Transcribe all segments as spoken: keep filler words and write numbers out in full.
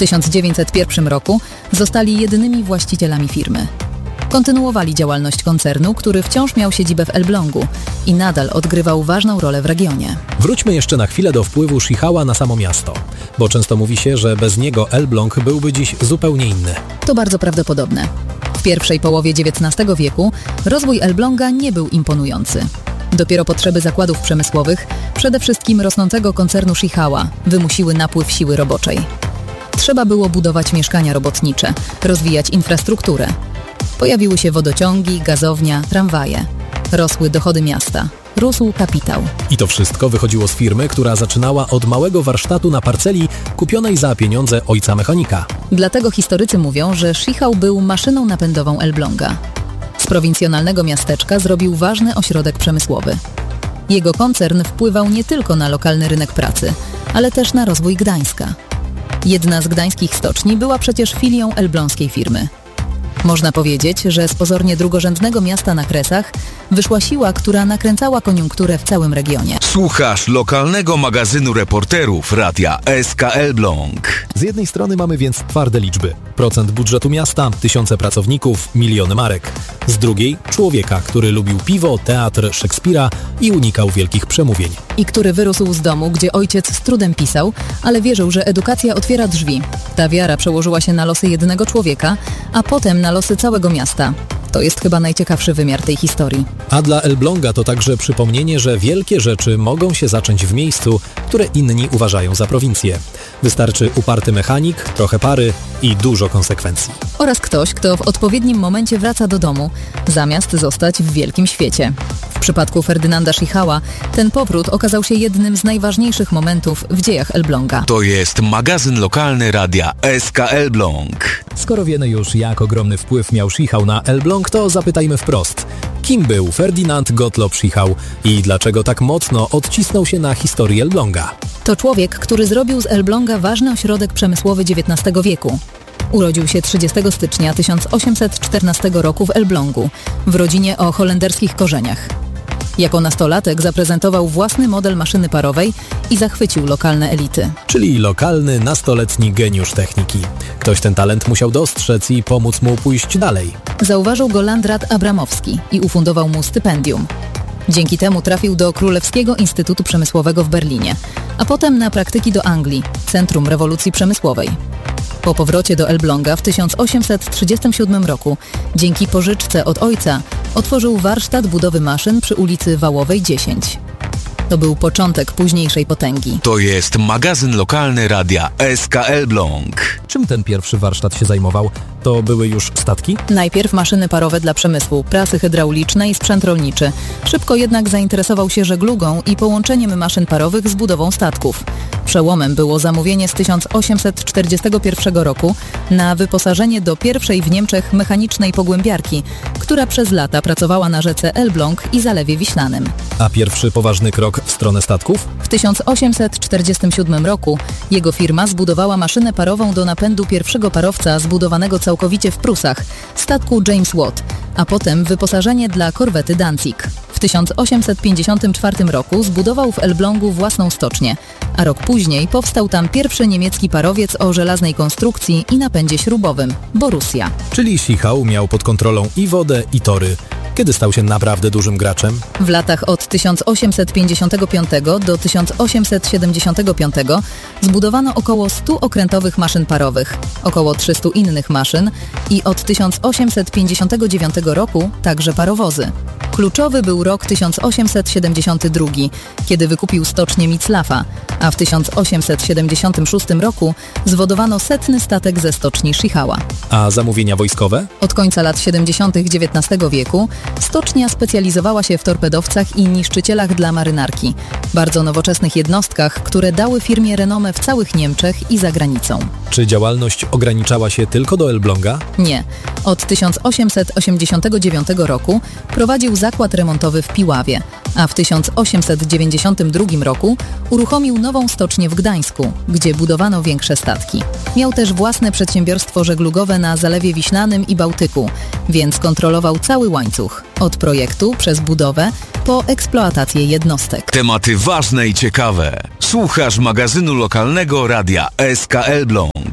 tysiąc dziewięćset pierwszym roku zostali jedynymi właścicielami firmy. Kontynuowali działalność koncernu, który wciąż miał siedzibę w Elblągu i nadal odgrywał ważną rolę w regionie. Wróćmy jeszcze na chwilę do wpływu Schichała na samo miasto, bo często mówi się, że bez niego Elbląg byłby dziś zupełnie inny. To bardzo prawdopodobne. W pierwszej połowie dziewiętnastego wieku rozwój Elbląga nie był imponujący. Dopiero potrzeby zakładów przemysłowych, przede wszystkim rosnącego koncernu Schichała, wymusiły napływ siły roboczej. Trzeba było budować mieszkania robotnicze, rozwijać infrastrukturę. Pojawiły się wodociągi, gazownia, tramwaje. Rosły dochody miasta. Rósł kapitał. I to wszystko wychodziło z firmy, która zaczynała od małego warsztatu na parceli kupionej za pieniądze ojca mechanika. Dlatego historycy mówią, że Schichał był maszyną napędową Elbląga. Z prowincjonalnego miasteczka zrobił ważny ośrodek przemysłowy. Jego koncern wpływał nie tylko na lokalny rynek pracy, ale też na rozwój Gdańska. Jedna z gdańskich stoczni była przecież filią elbląskiej firmy. Można powiedzieć, że z pozornie drugorzędnego miasta na Kresach wyszła siła, która nakręcała koniunkturę w całym regionie. Słuchasz lokalnego magazynu reporterów Radia S K Elbląg. Z jednej strony mamy więc twarde liczby. Procent budżetu miasta, tysiące pracowników, miliony marek. Z drugiej człowieka, który lubił piwo, teatr, Szekspira i unikał wielkich przemówień. I który wyrósł z domu, gdzie ojciec z trudem pisał, ale wierzył, że edukacja otwiera drzwi. Ta wiara przełożyła się na losy jednego człowieka, a potem na losy całego miasta. To jest chyba najciekawszy wymiar tej historii. A dla Elbląga to także przypomnienie, że wielkie rzeczy mogą się zacząć w miejscu, które inni uważają za prowincję. Wystarczy uparty mechanik, trochę pary i dużo konsekwencji. Oraz ktoś, kto w odpowiednim momencie wraca do domu, zamiast zostać w wielkim świecie. W przypadku Ferdynanda Schichała ten powrót okazał się jednym z najważniejszych momentów w dziejach Elbląga. To jest magazyn lokalny Radia S K Elbląg. Skoro wiemy już, jak ogromny wpływ miał Schichał na Elbląg, to zapytajmy wprost. Kim był Ferdynand Gottlob Schichał i dlaczego tak mocno odcisnął się na historii Elbląga? To człowiek, który zrobił z Elbląga ważny ośrodek przemysłowy dziewiętnastego wieku. Urodził się trzydziestego stycznia tysiąc osiemset czternastego roku w Elblągu, w rodzinie o holenderskich korzeniach. Jako nastolatek zaprezentował własny model maszyny parowej i zachwycił lokalne elity. Czyli lokalny, nastoletni geniusz techniki. Ktoś ten talent musiał dostrzec i pomóc mu pójść dalej. Zauważył go Landrat Abramowski i ufundował mu stypendium. Dzięki temu trafił do Królewskiego Instytutu Przemysłowego w Berlinie, a potem na praktyki do Anglii, centrum rewolucji przemysłowej. Po powrocie do Elbląga w tysiąc osiemset trzydziestym siódmym roku, dzięki pożyczce od ojca, otworzył warsztat budowy maszyn przy ulicy Wałowej dziesięć. To był początek późniejszej potęgi. To jest magazyn lokalny Radia S K Elbląg. Czym ten pierwszy warsztat się zajmował? To były już statki? Najpierw maszyny parowe dla przemysłu, prasy hydrauliczne i sprzęt rolniczy. Szybko jednak zainteresował się żeglugą i połączeniem maszyn parowych z budową statków. Przełomem było zamówienie z tysiąc osiemset czterdziestego pierwszego roku na wyposażenie do pierwszej w Niemczech mechanicznej pogłębiarki, która przez lata pracowała na rzece Elbląg i Zalewie Wiślanym. A pierwszy poważny krok w stronę statków? W tysiąc osiemset czterdziestym siódmym roku jego firma zbudowała maszynę parową do napędu pierwszego parowca zbudowanego całkowicie w Prusach, statku James Watt, a potem wyposażenie dla korwety Danzig. W tysiąc osiemset pięćdziesiątym czwartym roku zbudował w Elblągu własną stocznię, a rok później powstał tam pierwszy niemiecki parowiec o żelaznej konstrukcji i napędzie śrubowym – Borussia. Czyli Schichał miał pod kontrolą i wodę, i tory. Kiedy stał się naprawdę dużym graczem? W latach od tysiąc osiemset pięćdziesiątego piątego do tysiąc osiemset siedemdziesiątego piątego zbudowano około stu okrętowych maszyn parowych, około trzystu innych maszyn i od tysiąc osiemset pięćdziesiątego dziewiątego roku także parowozy. Kluczowy był rok tysiąc osiemset siedemdziesiąty drugi, kiedy wykupił stocznię Miclafa, a w tysiąc osiemset siedemdziesiątym szóstym roku zwodowano setny statek ze stoczni Schichała. A zamówienia wojskowe? Od końca lat siedemdziesiątych dziewiętnastego wieku stocznia specjalizowała się w torpedowcach i niszczycielach dla marynarki, bardzo nowoczesnych jednostkach, które dały firmie renomę w całych Niemczech i za granicą. Czy działalność ograniczała się tylko do Elbląga? Nie. Od tysiąc osiemset osiemdziesiątego dziewiątego roku prowadził zakład remontowy w Piławie, a w tysiąc osiemset dziewięćdziesiątym drugim roku uruchomił nową stocznię w Gdańsku, gdzie budowano większe statki. Miał też własne przedsiębiorstwo żeglugowe na Zalewie Wiślanym i Bałtyku, więc kontrolował cały łańcuch, od projektu przez budowę po eksploatację jednostek. Tematy ważne i ciekawe. Słuchasz magazynu lokalnego Radia S K Elbląg.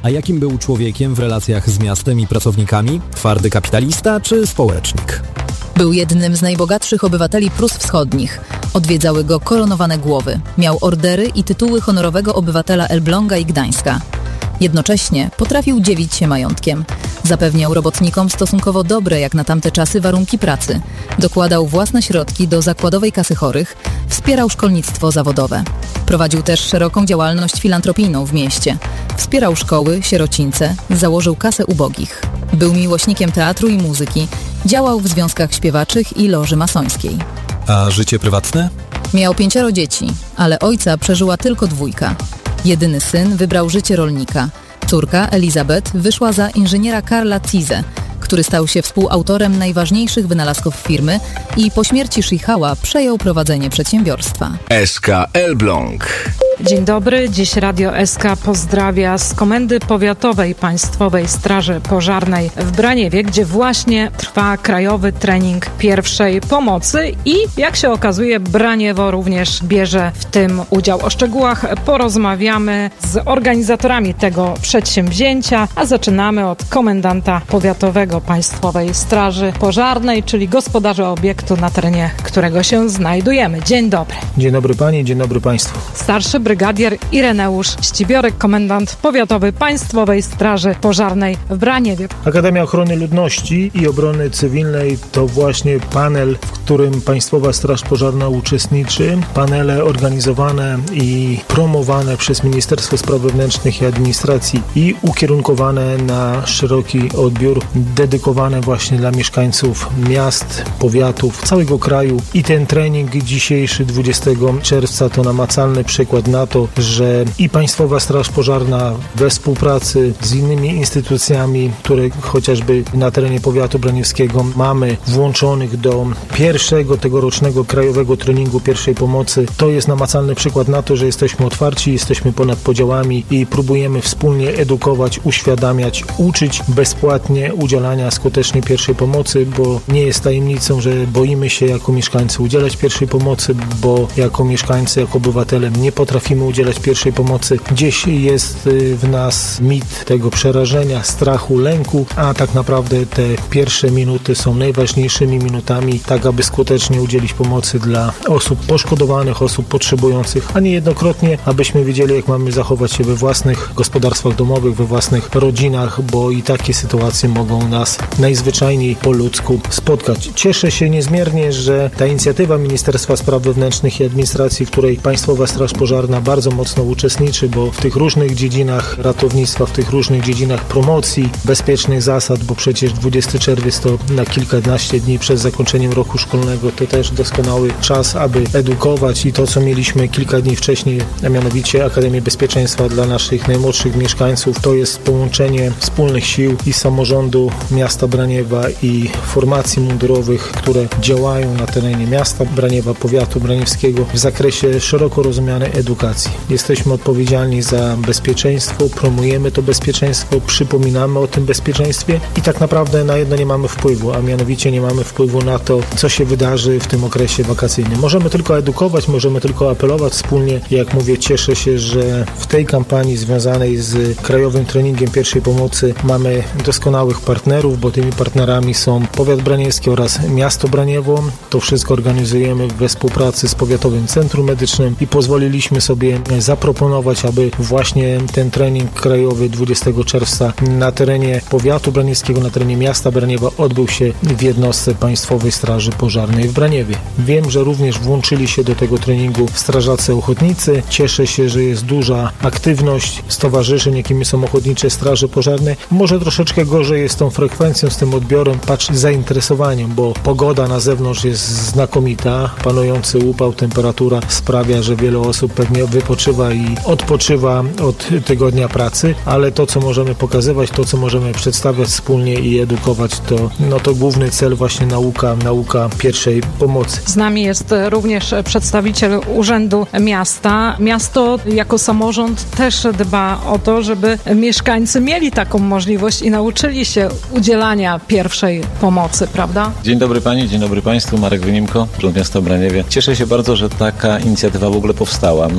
A jakim był człowiekiem w relacjach z miastem i pracownikami? Twardy kapitalista czy społecznik? Był jednym z najbogatszych obywateli Prus Wschodnich. Odwiedzały go koronowane głowy. Miał ordery i tytuły honorowego obywatela Elbląga i Gdańska. Jednocześnie potrafił dzielić się majątkiem. Zapewniał robotnikom stosunkowo dobre jak na tamte czasy warunki pracy. Dokładał własne środki do zakładowej kasy chorych, wspierał szkolnictwo zawodowe. Prowadził też szeroką działalność filantropijną w mieście. Wspierał szkoły, sierocińce, założył kasę ubogich. Był miłośnikiem teatru i muzyki, działał w związkach śpiewaczych i loży masońskiej. A życie prywatne? Miał pięcioro dzieci, ale ojca przeżyła tylko dwójka. Jedyny syn wybrał życie rolnika. Córka, Elizabeth, wyszła za inżyniera Karla Zize, który stał się współautorem najważniejszych wynalazków firmy i po śmierci Schichała przejął prowadzenie przedsiębiorstwa. S K Elbląg. Dzień dobry, dziś Radio S K pozdrawia z Komendy Powiatowej Państwowej Straży Pożarnej w Braniewie, gdzie właśnie trwa krajowy trening pierwszej pomocy i jak się okazuje Braniewo również bierze w tym udział. O szczegółach porozmawiamy z organizatorami tego przedsięwzięcia, a zaczynamy od komendanta powiatowego Państwowej Straży Pożarnej, czyli gospodarza obiektu, na terenie którego się znajdujemy. Dzień dobry. Dzień dobry Pani, dzień dobry Państwu. Starszy brygadier Ireneusz Ścibiorek, komendant powiatowy Państwowej Straży Pożarnej w Braniewie. Akademia Ochrony Ludności i Obrony Cywilnej to właśnie panel, w którym Państwowa Straż Pożarna uczestniczy. Panele organizowane i promowane przez Ministerstwo Spraw Wewnętrznych i Administracji i ukierunkowane na szeroki odbiór, dedykowane właśnie dla mieszkańców miast, powiatów, całego kraju. I ten trening dzisiejszy, dwudziestego czerwca, to namacalny przykład na to, że i Państwowa Straż Pożarna we współpracy z innymi instytucjami, które chociażby na terenie powiatu braniewskiego mamy włączonych do pierwszego tegorocznego krajowego treningu pierwszej pomocy, to jest namacalny przykład na to, że jesteśmy otwarci, jesteśmy ponad podziałami i próbujemy wspólnie edukować, uświadamiać, uczyć bezpłatnie udzielania skutecznie pierwszej pomocy, bo nie jest tajemnicą, że boimy się jako mieszkańcy udzielać pierwszej pomocy, bo jako mieszkańcy, jako obywatele nie potrafimy udzielać pierwszej pomocy. Gdzieś jest w nas mit tego przerażenia, strachu, lęku, a tak naprawdę te pierwsze minuty są najważniejszymi minutami, tak aby skutecznie udzielić pomocy dla osób poszkodowanych, osób potrzebujących, a niejednokrotnie, abyśmy wiedzieli, jak mamy zachować się we własnych gospodarstwach domowych, we własnych rodzinach, bo i takie sytuacje mogą nas najzwyczajniej po ludzku spotkać. Cieszę się niezmiernie, że ta inicjatywa Ministerstwa Spraw Wewnętrznych i Administracji, w której Państwowa Straż Pożarna bardzo mocno uczestniczy, bo w tych różnych dziedzinach ratownictwa, w tych różnych dziedzinach promocji bezpiecznych zasad, bo przecież dwudziesty czerwiec to na kilkanaście dni przed zakończeniem roku szkolnego, to też doskonały czas, aby edukować i to, co mieliśmy kilka dni wcześniej, a mianowicie Akademię Bezpieczeństwa dla naszych najmłodszych mieszkańców, to jest połączenie wspólnych sił i samorządu miasta Braniewa i formacji mundurowych, które działają na terenie miasta Braniewa, powiatu braniewskiego w zakresie szeroko rozumianej edukacji. Jesteśmy odpowiedzialni za bezpieczeństwo, promujemy to bezpieczeństwo, przypominamy o tym bezpieczeństwie i tak naprawdę na jedno nie mamy wpływu, a mianowicie nie mamy wpływu na to, co się wydarzy w tym okresie wakacyjnym. Możemy tylko edukować, możemy tylko apelować wspólnie. Jak mówię, cieszę się, że w tej kampanii związanej z krajowym treningiem pierwszej pomocy mamy doskonałych partnerów, bo tymi partnerami są powiat braniewski oraz miasto Braniewo. To wszystko organizujemy we współpracy z Powiatowym Centrum Medycznym i pozwoliliśmy sobie zaproponować, aby właśnie ten trening krajowy dwudziestego czerwca na terenie powiatu braniewskiego, na terenie miasta Braniewa odbył się w jednostce Państwowej Straży Pożarnej w Braniewie. Wiem, że również włączyli się do tego treningu strażacy ochotnicy. Cieszę się, że jest duża aktywność stowarzyszeń, jakimi są Ochotnicze Straże Pożarne. Może troszeczkę gorzej jest z tą frekwencją, z tym odbiorem, patrz zainteresowaniem, bo pogoda na zewnątrz jest znakomita. Panujący upał, temperatura sprawia, że wiele osób pewnie wypoczywa i odpoczywa od tygodnia pracy, ale to, co możemy pokazywać, to, co możemy przedstawiać wspólnie i edukować, to, no to główny cel właśnie nauka, nauka pierwszej pomocy. Z nami jest również przedstawiciel Urzędu Miasta. Miasto jako samorząd też dba o to, żeby mieszkańcy mieli taką możliwość i nauczyli się udzielania pierwszej pomocy, prawda? Dzień dobry Pani, dzień dobry Państwu. Marek Wynimko, Urząd Miasta Braniewie. Cieszę się bardzo, że taka inicjatywa w ogóle powstała. Myślę,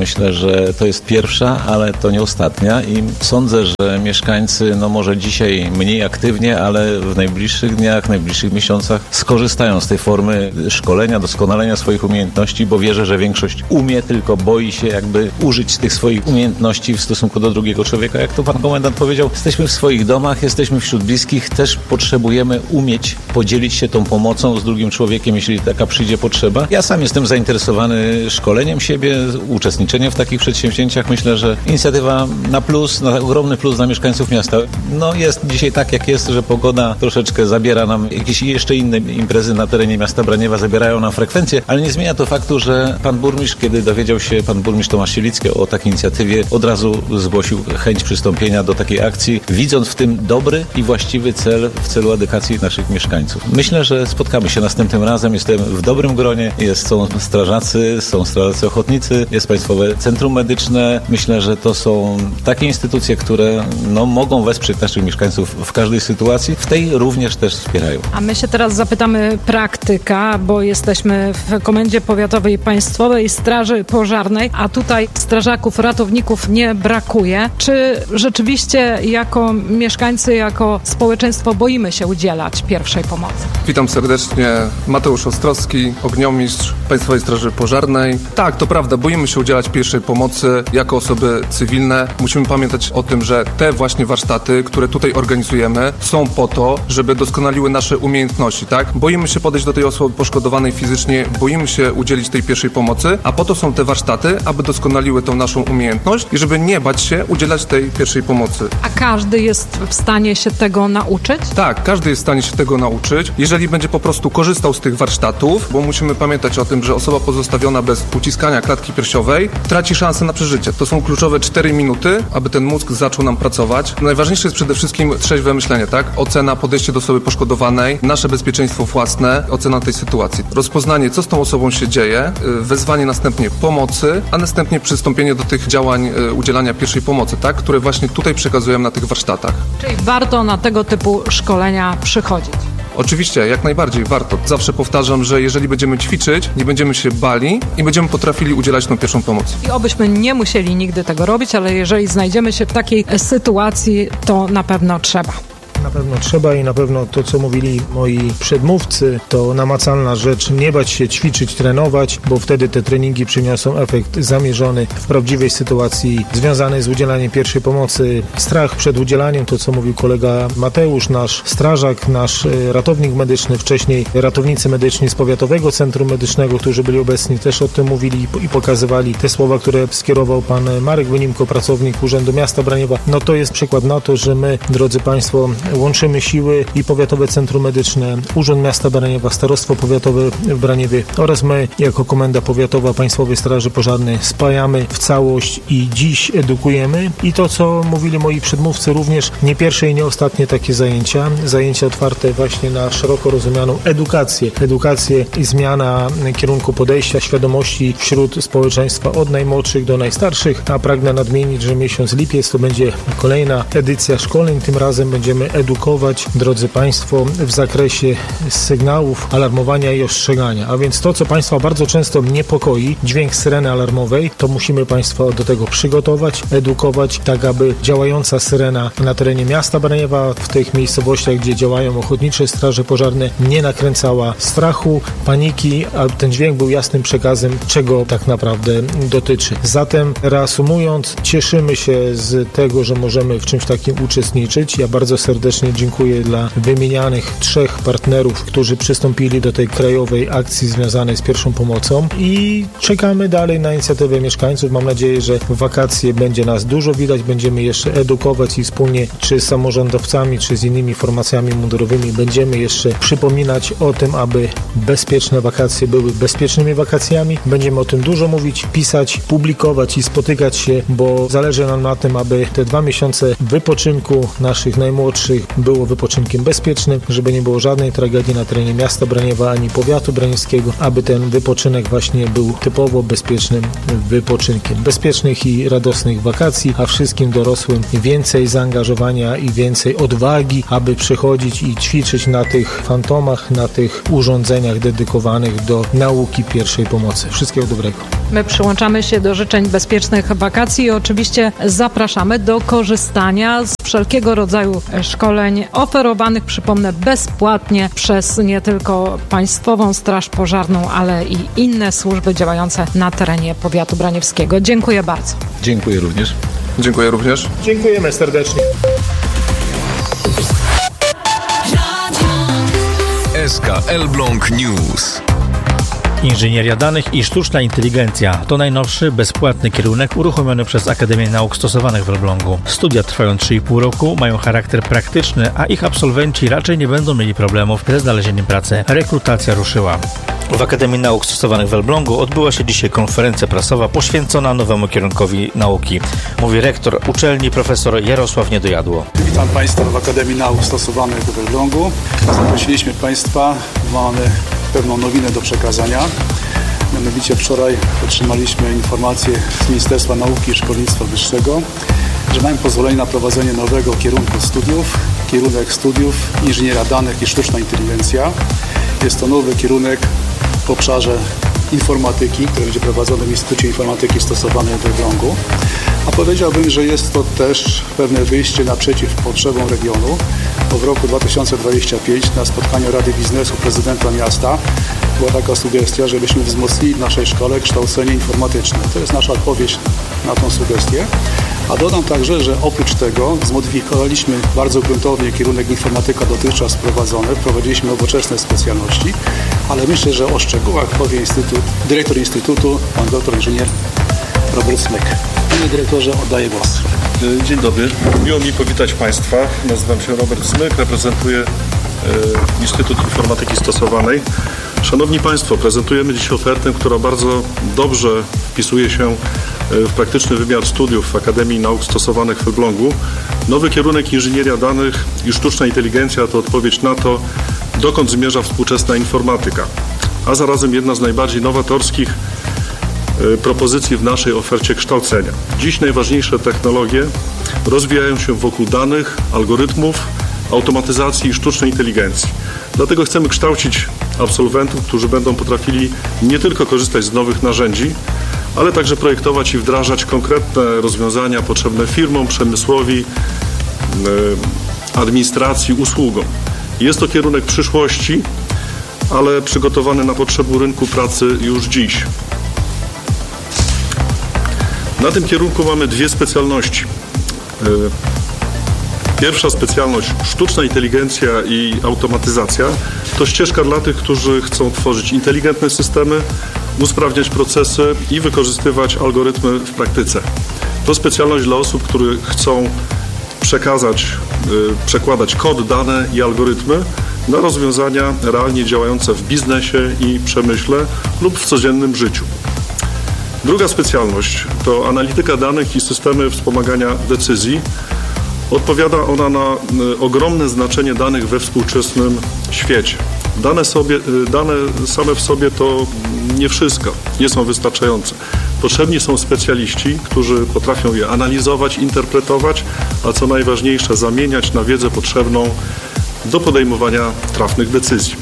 Myślę, że to jest pierwsza, ale to nie ostatnia i sądzę, że mieszkańcy, no może dzisiaj mniej aktywnie, ale w najbliższych dniach, w najbliższych miesiącach skorzystają z tej formy szkolenia, doskonalenia swoich umiejętności, bo wierzę, że większość umie, tylko boi się jakby użyć tych swoich umiejętności w stosunku do drugiego człowieka. Jak to pan komendant powiedział, jesteśmy w swoich domach, jesteśmy wśród bliskich, też potrzebujemy umieć podzielić się tą pomocą z drugim człowiekiem, jeśli taka przyjdzie potrzeba. Ja sam jestem zainteresowany szkoleniem siebie, uczestniczeniem w takich przedsięwzięciach. Myślę, że inicjatywa na plus, na ogromny plus dla mieszkańców miasta. No jest dzisiaj tak, jak jest, że pogoda troszeczkę zabiera nam jakieś jeszcze inne imprezy na terenie miasta Braniewa, zabierają nam frekwencję, ale nie zmienia to faktu, że pan burmistrz, kiedy dowiedział się pan burmistrz Tomasz Sielicki o takiej inicjatywie, od razu zgłosił chęć przystąpienia do takiej akcji, widząc w tym dobry i właściwy cel w celu edukacji naszych mieszkańców. Myślę, że spotkamy się następnym razem. Jestem w dobrym gronie. Jest, są strażacy, są strażacy ochotnicy, jest Państwowe Centrum Medyczne. Myślę, że to są takie instytucje, które no, mogą wesprzeć naszych mieszkańców w każdej sytuacji. W tej również też wspierają. A my się teraz zapytamy praktyka, bo jesteśmy w Komendzie Powiatowej Państwowej Straży Pożarnej, a tutaj strażaków, ratowników nie brakuje. Czy rzeczywiście jako mieszkańcy, jako społeczeństwo boimy się udzielać pierwszej pomocy? Witam serdecznie. Mateusz Ostrowski, ogniomistrz Państwowej Straży Pożarnej. Tak, to prawda, boimy się udzielać pierwszej pomocy jako osoby cywilne. Musimy pamiętać o tym, że te właśnie warsztaty, które tutaj organizujemy, są po to, żeby doskonaliły nasze umiejętności, tak? Boimy się podejść do tej osoby poszkodowanej fizycznie, boimy się udzielić tej pierwszej pomocy, a po to są te warsztaty, aby doskonaliły tą naszą umiejętność i żeby nie bać się udzielać tej pierwszej pomocy. A każdy jest w stanie się tego nauczyć? Tak, każdy jest w stanie się tego nauczyć, jeżeli będzie po prostu korzystał z tych warsztatów, bo musimy pamiętać o tym, że osoba pozostawiona bez uciskania klatki piersiowej traci szansę na przeżycie. To są kluczowe cztery minuty, aby ten mózg zaczął nam pracować. Najważniejsze jest przede wszystkim trzeźwe myślenie, tak? Ocena, podejście do osoby poszkodowanej, nasze bezpieczeństwo własne, ocena tej sytuacji. Rozpoznanie, co z tą osobą się dzieje, wezwanie następnie pomocy, a następnie przystąpienie do tych działań udzielania pierwszej pomocy, tak? Które właśnie tutaj przekazujemy na tych warsztatach. Czyli warto na tego typu szkolenia przychodzić. Oczywiście, jak najbardziej warto. Zawsze powtarzam, że jeżeli będziemy ćwiczyć, nie będziemy się bali i będziemy potrafili udzielać tą pierwszą pomoc. I obyśmy nie musieli nigdy tego robić, ale jeżeli znajdziemy się w takiej sytuacji, to na pewno trzeba. Na pewno trzeba i na pewno to, co mówili moi przedmówcy, to namacalna rzecz. Nie bać się ćwiczyć, trenować, bo wtedy te treningi przyniosą efekt zamierzony w prawdziwej sytuacji związanej z udzielaniem pierwszej pomocy. Strach przed udzielaniem, to co mówił kolega Mateusz, nasz strażak, nasz ratownik medyczny, wcześniej ratownicy medyczni z Powiatowego Centrum Medycznego, którzy byli obecni, też o tym mówili i pokazywali te słowa, które skierował pan Marek Wynimko, pracownik Urzędu Miasta Braniewa. No to jest przykład na to, że my, drodzy Państwo, łączymy siły i Powiatowe Centrum Medyczne, Urząd Miasta Braniewa, Starostwo Powiatowe w Braniewie oraz my jako Komenda Powiatowa Państwowej Straży Pożarnej spajamy w całość i dziś edukujemy. I to, co mówili moi przedmówcy, również nie pierwsze i nie ostatnie takie zajęcia. Zajęcia otwarte właśnie na szeroko rozumianą edukację. Edukację i zmiana kierunku podejścia, świadomości wśród społeczeństwa od najmłodszych do najstarszych. A pragnę nadmienić, że miesiąc lipiec to będzie kolejna edycja szkoleń. Tym razem będziemy edukować, drodzy Państwo, w zakresie sygnałów alarmowania i ostrzegania. A więc to, co Państwa bardzo często niepokoi, dźwięk syreny alarmowej, to musimy Państwa do tego przygotować, edukować, tak aby działająca syrena na terenie miasta Braniewa, w tych miejscowościach, gdzie działają ochotnicze straże pożarne, nie nakręcała strachu, paniki, a ten dźwięk był jasnym przekazem, czego tak naprawdę dotyczy. Zatem reasumując, cieszymy się z tego, że możemy w czymś takim uczestniczyć. Ja bardzo serdecznie dziękuję dla wymienianych trzech partnerów, którzy przystąpili do tej krajowej akcji związanej z pierwszą pomocą i czekamy dalej na inicjatywę mieszkańców. Mam nadzieję, że w wakacje będzie nas dużo widać, będziemy jeszcze edukować i wspólnie czy z samorządowcami, czy z innymi formacjami mundurowymi będziemy jeszcze przypominać o tym, aby bezpieczne wakacje były bezpiecznymi wakacjami. Będziemy o tym dużo mówić, pisać, publikować i spotykać się, bo zależy nam na tym, aby te dwa miesiące wypoczynku naszych najmłodszych wypoczynających było wypoczynkiem bezpiecznym, żeby nie było żadnej tragedii na terenie miasta Braniewa ani powiatu branieńskiego, aby ten wypoczynek właśnie był typowo bezpiecznym wypoczynkiem. Bezpiecznych i radosnych wakacji, a wszystkim dorosłym więcej zaangażowania i więcej odwagi, aby przychodzić i ćwiczyć na tych fantomach, na tych urządzeniach dedykowanych do nauki pierwszej pomocy. Wszystkiego dobrego. My przyłączamy się do życzeń bezpiecznych wakacji i oczywiście zapraszamy do korzystania z wszelkiego rodzaju szkoleń oferowanych, przypomnę, bezpłatnie przez nie tylko Państwową Straż Pożarną, ale i inne służby działające na terenie powiatu braniewskiego. Dziękuję bardzo. Dziękuję również. Dziękuję również. Dziękujemy serdecznie. S K Elbląg News. Inżynieria danych i sztuczna inteligencja to najnowszy, bezpłatny kierunek uruchomiony przez Akademię Nauk Stosowanych w Elblągu. Studia trwają trzy i pół roku, mają charakter praktyczny, a ich absolwenci raczej nie będą mieli problemów ze znalezieniem pracy. Rekrutacja ruszyła. W Akademii Nauk Stosowanych w Elblągu odbyła się dzisiaj konferencja prasowa poświęcona nowemu kierunkowi nauki. Mówi rektor uczelni profesor Jarosław Niedojadło. Witam Państwa w Akademii Nauk Stosowanych w Elblągu. Zaprosiliśmy Państwa, mamy pewną nowinę do przekazania. Mianowicie wczoraj otrzymaliśmy informację z Ministerstwa Nauki i Szkolnictwa Wyższego, że mamy pozwolenie na prowadzenie nowego kierunku studiów, kierunek studiów Inżynieria Danych i Sztuczna Inteligencja. Jest to nowy kierunek w obszarze informatyki, który będzie prowadzony w Instytucie Informatyki Stosowanej w Elblągu. A powiedziałbym, że jest to też pewne wyjście naprzeciw potrzebom regionu, bo w roku dwa tysiące dwudziestym piątym na spotkaniu Rady Biznesu prezydenta miasta była taka sugestia, żebyśmy wzmocnili w naszej szkole kształcenie informatyczne. To jest nasza odpowiedź na tą sugestię. A dodam także, że oprócz tego zmodyfikowaliśmy bardzo gruntownie kierunek informatyka dotychczas wprowadzony, wprowadziliśmy nowoczesne specjalności, ale myślę, że o szczegółach powie instytut, dyrektor Instytutu, pan doktor inżynier Robert Smyk. Panie dyrektorze, oddaję głos. Dzień dobry. Miło mi powitać Państwa. Nazywam się Robert Smyk, reprezentuję e, Instytut Informatyki Stosowanej. Szanowni Państwo, prezentujemy dziś ofertę, która bardzo dobrze wpisuje się w praktyczny wymiar studiów w Akademii Nauk Stosowanych w Elblągu. Nowy kierunek Inżynieria Danych i Sztuczna Inteligencja to odpowiedź na to, dokąd zmierza współczesna informatyka, a zarazem jedna z najbardziej nowatorskich propozycji w naszej ofercie kształcenia. Dziś najważniejsze technologie rozwijają się wokół danych, algorytmów, automatyzacji i sztucznej inteligencji. Dlatego chcemy kształcić absolwentów, którzy będą potrafili nie tylko korzystać z nowych narzędzi, ale także projektować i wdrażać konkretne rozwiązania potrzebne firmom, przemysłowi, administracji, usługom. Jest to kierunek przyszłości, ale przygotowany na potrzeby rynku pracy już dziś. Na tym kierunku mamy dwie specjalności. Pierwsza specjalność sztuczna inteligencja i automatyzacja to ścieżka dla tych, którzy chcą tworzyć inteligentne systemy, usprawniać procesy i wykorzystywać algorytmy w praktyce. To specjalność dla osób, które chcą przekazać, przekładać kod, dane i algorytmy na rozwiązania realnie działające w biznesie i przemyśle lub w codziennym życiu. Druga specjalność to analityka danych i systemy wspomagania decyzji. Odpowiada ona na ogromne znaczenie danych we współczesnym świecie. Dane, sobie, dane same w sobie to nie wszystko, nie są wystarczające. Potrzebni są specjaliści, którzy potrafią je analizować, interpretować, a co najważniejsze, zamieniać na wiedzę potrzebną do podejmowania trafnych decyzji.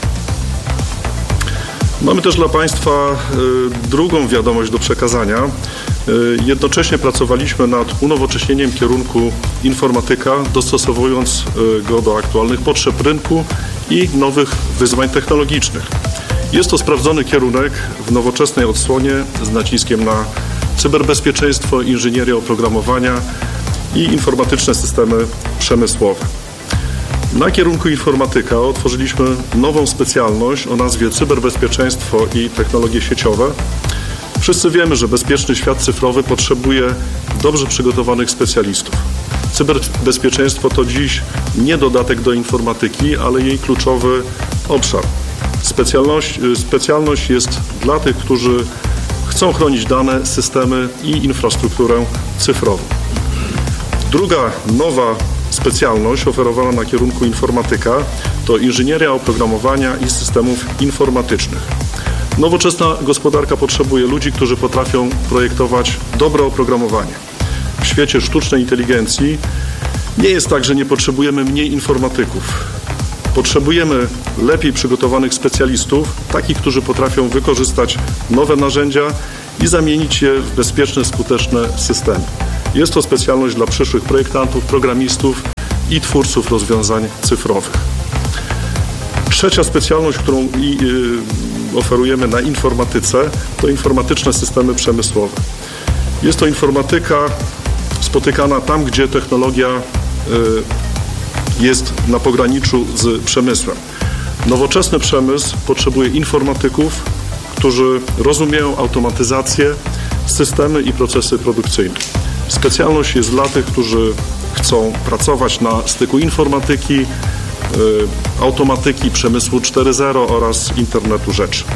Mamy też dla Państwa drugą wiadomość do przekazania. Jednocześnie pracowaliśmy nad unowocześnieniem kierunku informatyka, dostosowując go do aktualnych potrzeb rynku i nowych wyzwań technologicznych. Jest to sprawdzony kierunek w nowoczesnej odsłonie z naciskiem na cyberbezpieczeństwo, inżynierię oprogramowania i informatyczne systemy przemysłowe. Na kierunku informatyka otworzyliśmy nową specjalność o nazwie cyberbezpieczeństwo i technologie sieciowe. Wszyscy wiemy, że bezpieczny świat cyfrowy potrzebuje dobrze przygotowanych specjalistów. Cyberbezpieczeństwo to dziś nie dodatek do informatyki, ale jej kluczowy obszar. Specjalność, specjalność jest dla tych, którzy chcą chronić dane, systemy i infrastrukturę cyfrową. Druga nowa specjalność oferowana na kierunku informatyka to inżynieria oprogramowania i systemów informatycznych. Nowoczesna gospodarka potrzebuje ludzi, którzy potrafią projektować dobre oprogramowanie. W świecie sztucznej inteligencji nie jest tak, że nie potrzebujemy mniej informatyków. Potrzebujemy lepiej przygotowanych specjalistów, takich, którzy potrafią wykorzystać nowe narzędzia i zamienić je w bezpieczne, skuteczne systemy. Jest to specjalność dla przyszłych projektantów, programistów i twórców rozwiązań cyfrowych. Trzecia specjalność, którą i, y, oferujemy na informatyce, to informatyczne systemy przemysłowe. Jest to informatyka spotykana tam, gdzie technologia y, jest na pograniczu z przemysłem. Nowoczesny przemysł potrzebuje informatyków, którzy rozumieją automatyzację, systemy i procesy produkcyjne. Specjalność jest dla tych, którzy chcą pracować na styku informatyki, y, automatyki, przemysłu cztery zero oraz internetu rzeczy.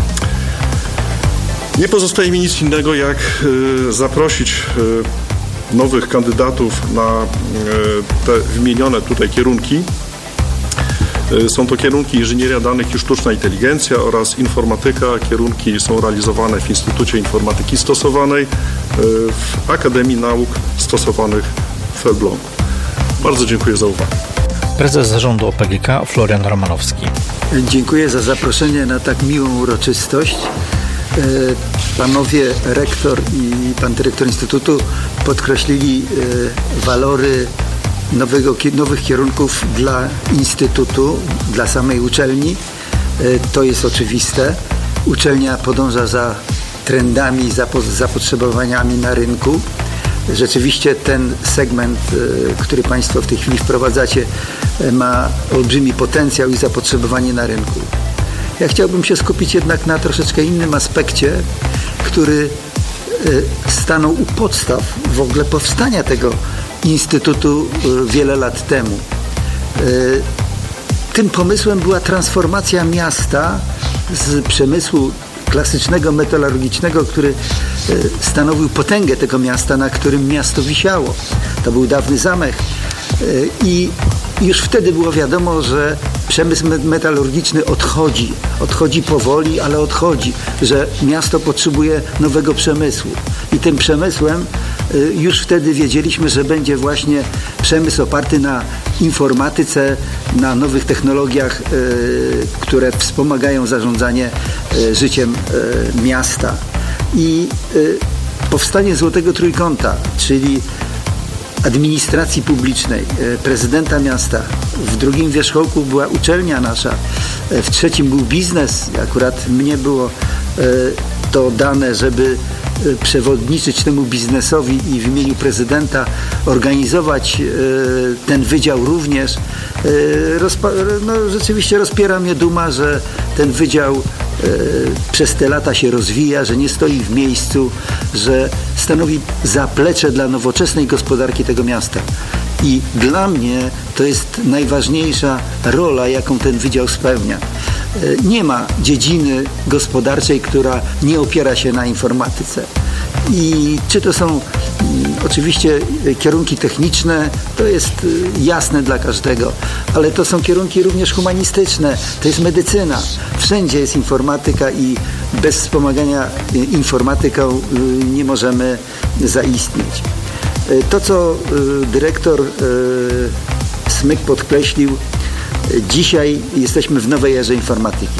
Nie pozostaje mi nic innego, jak y, zaprosić y, nowych kandydatów na y, te wymienione tutaj kierunki. Y, są to kierunki inżynieria danych i sztuczna inteligencja oraz informatyka. Kierunki są realizowane w Instytucie Informatyki Stosowanej y, w Akademii Nauk Stosowanych w Elblągu. Bardzo dziękuję za uwagę. Prezes Zarządu O P G K Florian Romanowski. Dziękuję za zaproszenie na tak miłą uroczystość. Panowie rektor i pan dyrektor Instytutu podkreślili walory nowego, nowych kierunków dla Instytutu, dla samej uczelni. To jest oczywiste. Uczelnia podąża za trendami, za zapotrzebowaniami na rynku. Rzeczywiście ten segment, który Państwo w tej chwili wprowadzacie, ma olbrzymi potencjał i zapotrzebowanie na rynku. Ja chciałbym się skupić jednak na troszeczkę innym aspekcie, który stanął u podstaw w ogóle powstania tego Instytutu wiele lat temu. Tym pomysłem była transformacja miasta z przemysłu klasycznego, metalurgicznego, który stanowił potęgę tego miasta, na którym miasto wisiało. To był dawny zamek i już wtedy było wiadomo, że przemysł metalurgiczny odchodzi. Odchodzi powoli, ale odchodzi, że miasto potrzebuje nowego przemysłu. I tym przemysłem już wtedy wiedzieliśmy, że będzie właśnie przemysł oparty na informatyce, na nowych technologiach, które wspomagają zarządzanie życiem miasta. I powstanie Złotego Trójkąta, czyli administracji publicznej, prezydenta miasta, w drugim wierzchołku była uczelnia nasza, w trzecim był biznes. Akurat mnie było to dane, żeby przewodniczyć temu biznesowi i w imieniu prezydenta organizować ten wydział również. Rozpa- no, rzeczywiście rozpiera mnie duma, że ten wydział przez te lata się rozwija, że nie stoi w miejscu, że stanowi zaplecze dla nowoczesnej gospodarki tego miasta. I dla mnie to jest najważniejsza rola, jaką ten wydział spełnia. Nie ma dziedziny gospodarczej, która nie opiera się na informatyce. I czy to są oczywiście kierunki techniczne, to jest jasne dla każdego, ale to są kierunki również humanistyczne, to jest medycyna. Wszędzie jest informatyka i bez wspomagania informatyką nie możemy zaistnieć. To, co dyrektor Smyk podkreślił, dzisiaj jesteśmy w nowej erze informatyki.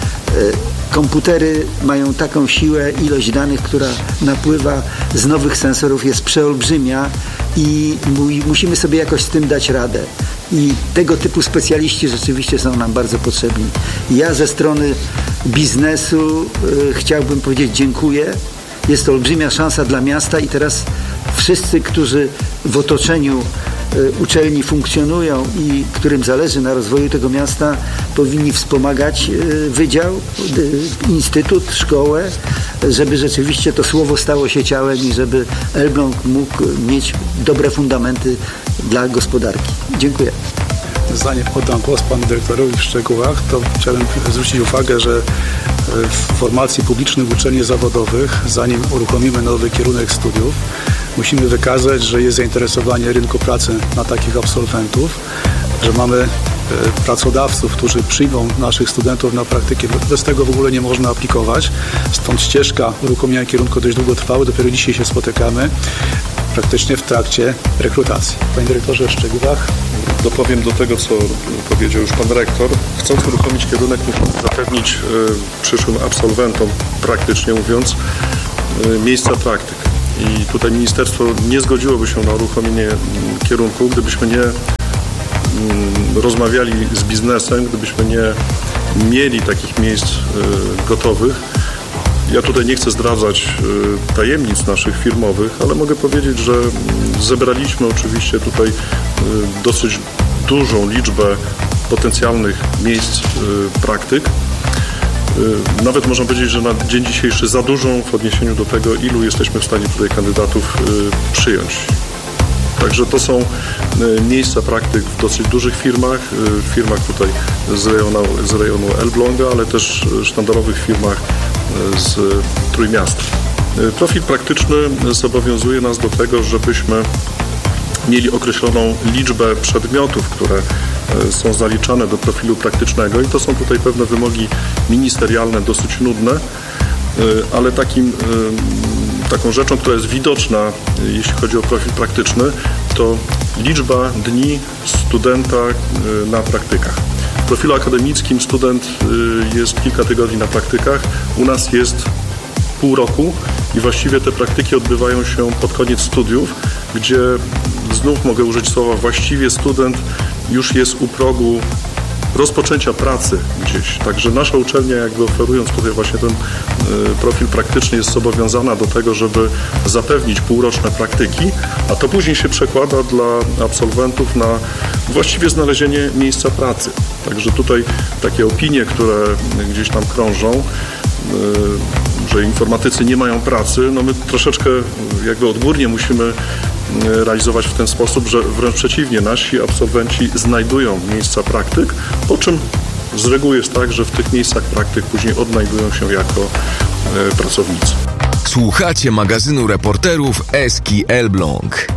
Komputery mają taką siłę, ilość danych, która napływa z nowych sensorów jest przeolbrzymia i musimy sobie jakoś z tym dać radę. I tego typu specjaliści rzeczywiście są nam bardzo potrzebni. Ja ze strony biznesu y, chciałbym powiedzieć dziękuję. Jest to olbrzymia szansa dla miasta i teraz wszyscy, którzy w otoczeniu uczelni funkcjonują i którym zależy na rozwoju tego miasta, powinni wspomagać wydział, instytut, szkołę, żeby rzeczywiście to słowo stało się ciałem i żeby Elbląg mógł mieć dobre fundamenty dla gospodarki. Dziękuję. Zanim oddam głos panu dyrektorowi w szczegółach, to chciałem zwrócić uwagę, że w formacji publicznych uczelni zawodowych, zanim uruchomimy nowy kierunek studiów, musimy wykazać, że jest zainteresowanie rynku pracy na takich absolwentów, że mamy pracodawców, którzy przyjmą naszych studentów na praktykę. Bez tego w ogóle nie można aplikować. Stąd ścieżka uruchomienia kierunku dość długo trwała. Dopiero dzisiaj się spotykamy praktycznie w trakcie rekrutacji. Panie dyrektorze, w szczegółach. Dopowiem do tego, co powiedział już pan rektor. Chcąc uruchomić kierunek, musimy zapewnić y, przyszłym absolwentom, praktycznie mówiąc, y, miejsca praktyk. I tutaj ministerstwo nie zgodziłoby się na uruchomienie kierunku, gdybyśmy nie rozmawiali z biznesem, gdybyśmy nie mieli takich miejsc y, gotowych. Ja tutaj nie chcę zdradzać y, tajemnic naszych firmowych, ale mogę powiedzieć, że zebraliśmy oczywiście tutaj y, dosyć dużą liczbę potencjalnych miejsc y, praktyk. Y, nawet można powiedzieć, że na dzień dzisiejszy za dużą w odniesieniu do tego, ilu jesteśmy w stanie tutaj kandydatów y, przyjąć. Także to są miejsca praktyk w dosyć dużych firmach, w firmach tutaj z rejonu, z rejonu Elbląga, ale też sztandarowych firmach z Trójmiasta. Profil praktyczny zobowiązuje nas do tego, żebyśmy mieli określoną liczbę przedmiotów, które są zaliczane do profilu praktycznego i to są tutaj pewne wymogi ministerialne, dosyć nudne, ale takim Taką rzeczą, która jest widoczna, jeśli chodzi o profil praktyczny, to liczba dni studenta na praktykach. W profilu akademickim student jest kilka tygodni na praktykach, u nas jest pół roku i właściwie te praktyki odbywają się pod koniec studiów, gdzie znów mogę użyć słowa właściwie student już jest u progu rozpoczęcia pracy gdzieś. Także nasza uczelnia, jakby oferując tutaj właśnie ten y, profil praktyczny, jest zobowiązana do tego, żeby zapewnić półroczne praktyki, a to później się przekłada dla absolwentów na właściwie znalezienie miejsca pracy. Także tutaj takie opinie, które gdzieś tam krążą, y, że informatycy nie mają pracy, no my troszeczkę jakby odgórnie musimy realizować w ten sposób, że wręcz przeciwnie, nasi absolwenci znajdują miejsca praktyk, po czym z reguły jest tak, że w tych miejscach praktyk później odnajdują się jako e, pracownicy. Słuchacie magazynu reporterów Eski Elbląg.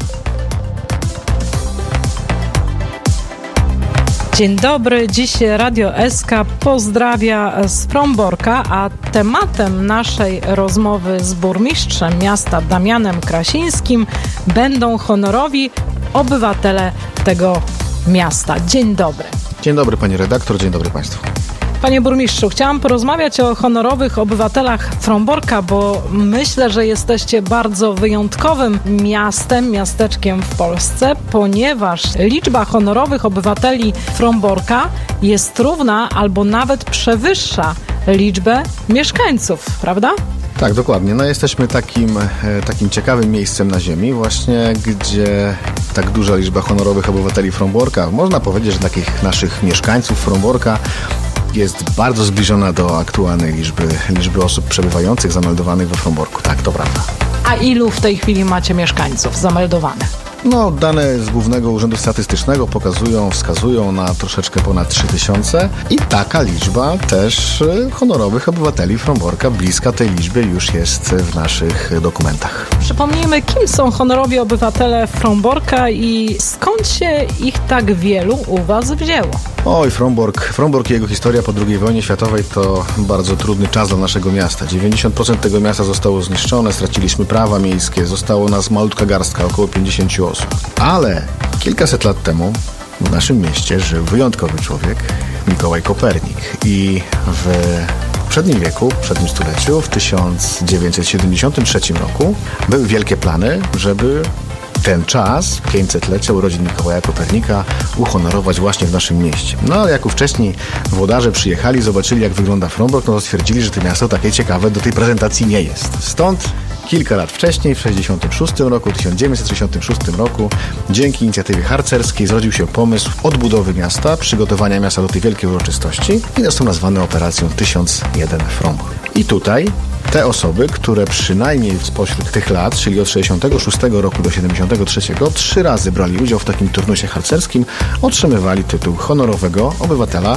Dzień dobry, dziś Radio S K pozdrawia z Fromborka, a tematem naszej rozmowy z burmistrzem miasta Damianem Krasińskim będą honorowi obywatele tego miasta. Dzień dobry. Dzień dobry pani redaktor, dzień dobry państwu. Panie burmistrzu, chciałam porozmawiać o honorowych obywatelach Fromborka, bo myślę, że jesteście bardzo wyjątkowym miastem, miasteczkiem w Polsce, ponieważ liczba honorowych obywateli Fromborka jest równa albo nawet przewyższa liczbę mieszkańców, prawda? Tak, dokładnie. No jesteśmy takim, takim ciekawym miejscem na ziemi, właśnie gdzie tak duża liczba honorowych obywateli Fromborka, można powiedzieć, że takich naszych mieszkańców Fromborka jest bardzo zbliżona do aktualnej liczby, liczby osób przebywających, zameldowanych we Fromborku. Tak, to prawda. A ilu w tej chwili macie mieszkańców zameldowanych? No, dane z Głównego Urzędu Statystycznego pokazują, wskazują na troszeczkę ponad trzy tysiące i taka liczba też honorowych obywateli Fromborka, bliska tej liczbie już jest w naszych dokumentach. Przypomnijmy, kim są honorowi obywatele Fromborka i skąd się ich tak wielu u was wzięło? Oj, Frombork, Frombork i jego historia po drugiej wojnie światowej to bardzo trudny czas dla naszego miasta. dziewięćdziesiąt procent tego miasta zostało zniszczone, straciliśmy prawa miejskie, zostało nas malutka garstka, około pięćdziesiąt osób. Ale kilkaset lat temu w naszym mieście żył wyjątkowy człowiek, Mikołaj Kopernik. I w przednim wieku, w przednim stuleciu, w tysiąc dziewięćset siedemdziesiątym trzecim roku były wielkie plany, żeby ten czas, pięćsetlecia urodzin Mikołaja Kopernika, uhonorować właśnie w naszym mieście. No ale jak wcześniej włodarze przyjechali, zobaczyli jak wygląda Frombork, no to stwierdzili, że to miasto takie ciekawe do tej prezentacji nie jest. Stąd kilka lat wcześniej, w sześćdziesiątym szóstym roku, tysiąc dziewięćset sześćdziesiątym szóstym roku, dzięki inicjatywie harcerskiej zrodził się pomysł odbudowy miasta, przygotowania miasta do tej wielkiej uroczystości i został nazwany operacją tysiąc jeden Frombork. I tutaj te osoby, które przynajmniej spośród tych lat, czyli od sześćdziesiątego szóstego roku do siedemdziesiątego trzeciego, trzy razy brali udział w takim turnusie harcerskim, otrzymywali tytuł honorowego obywatela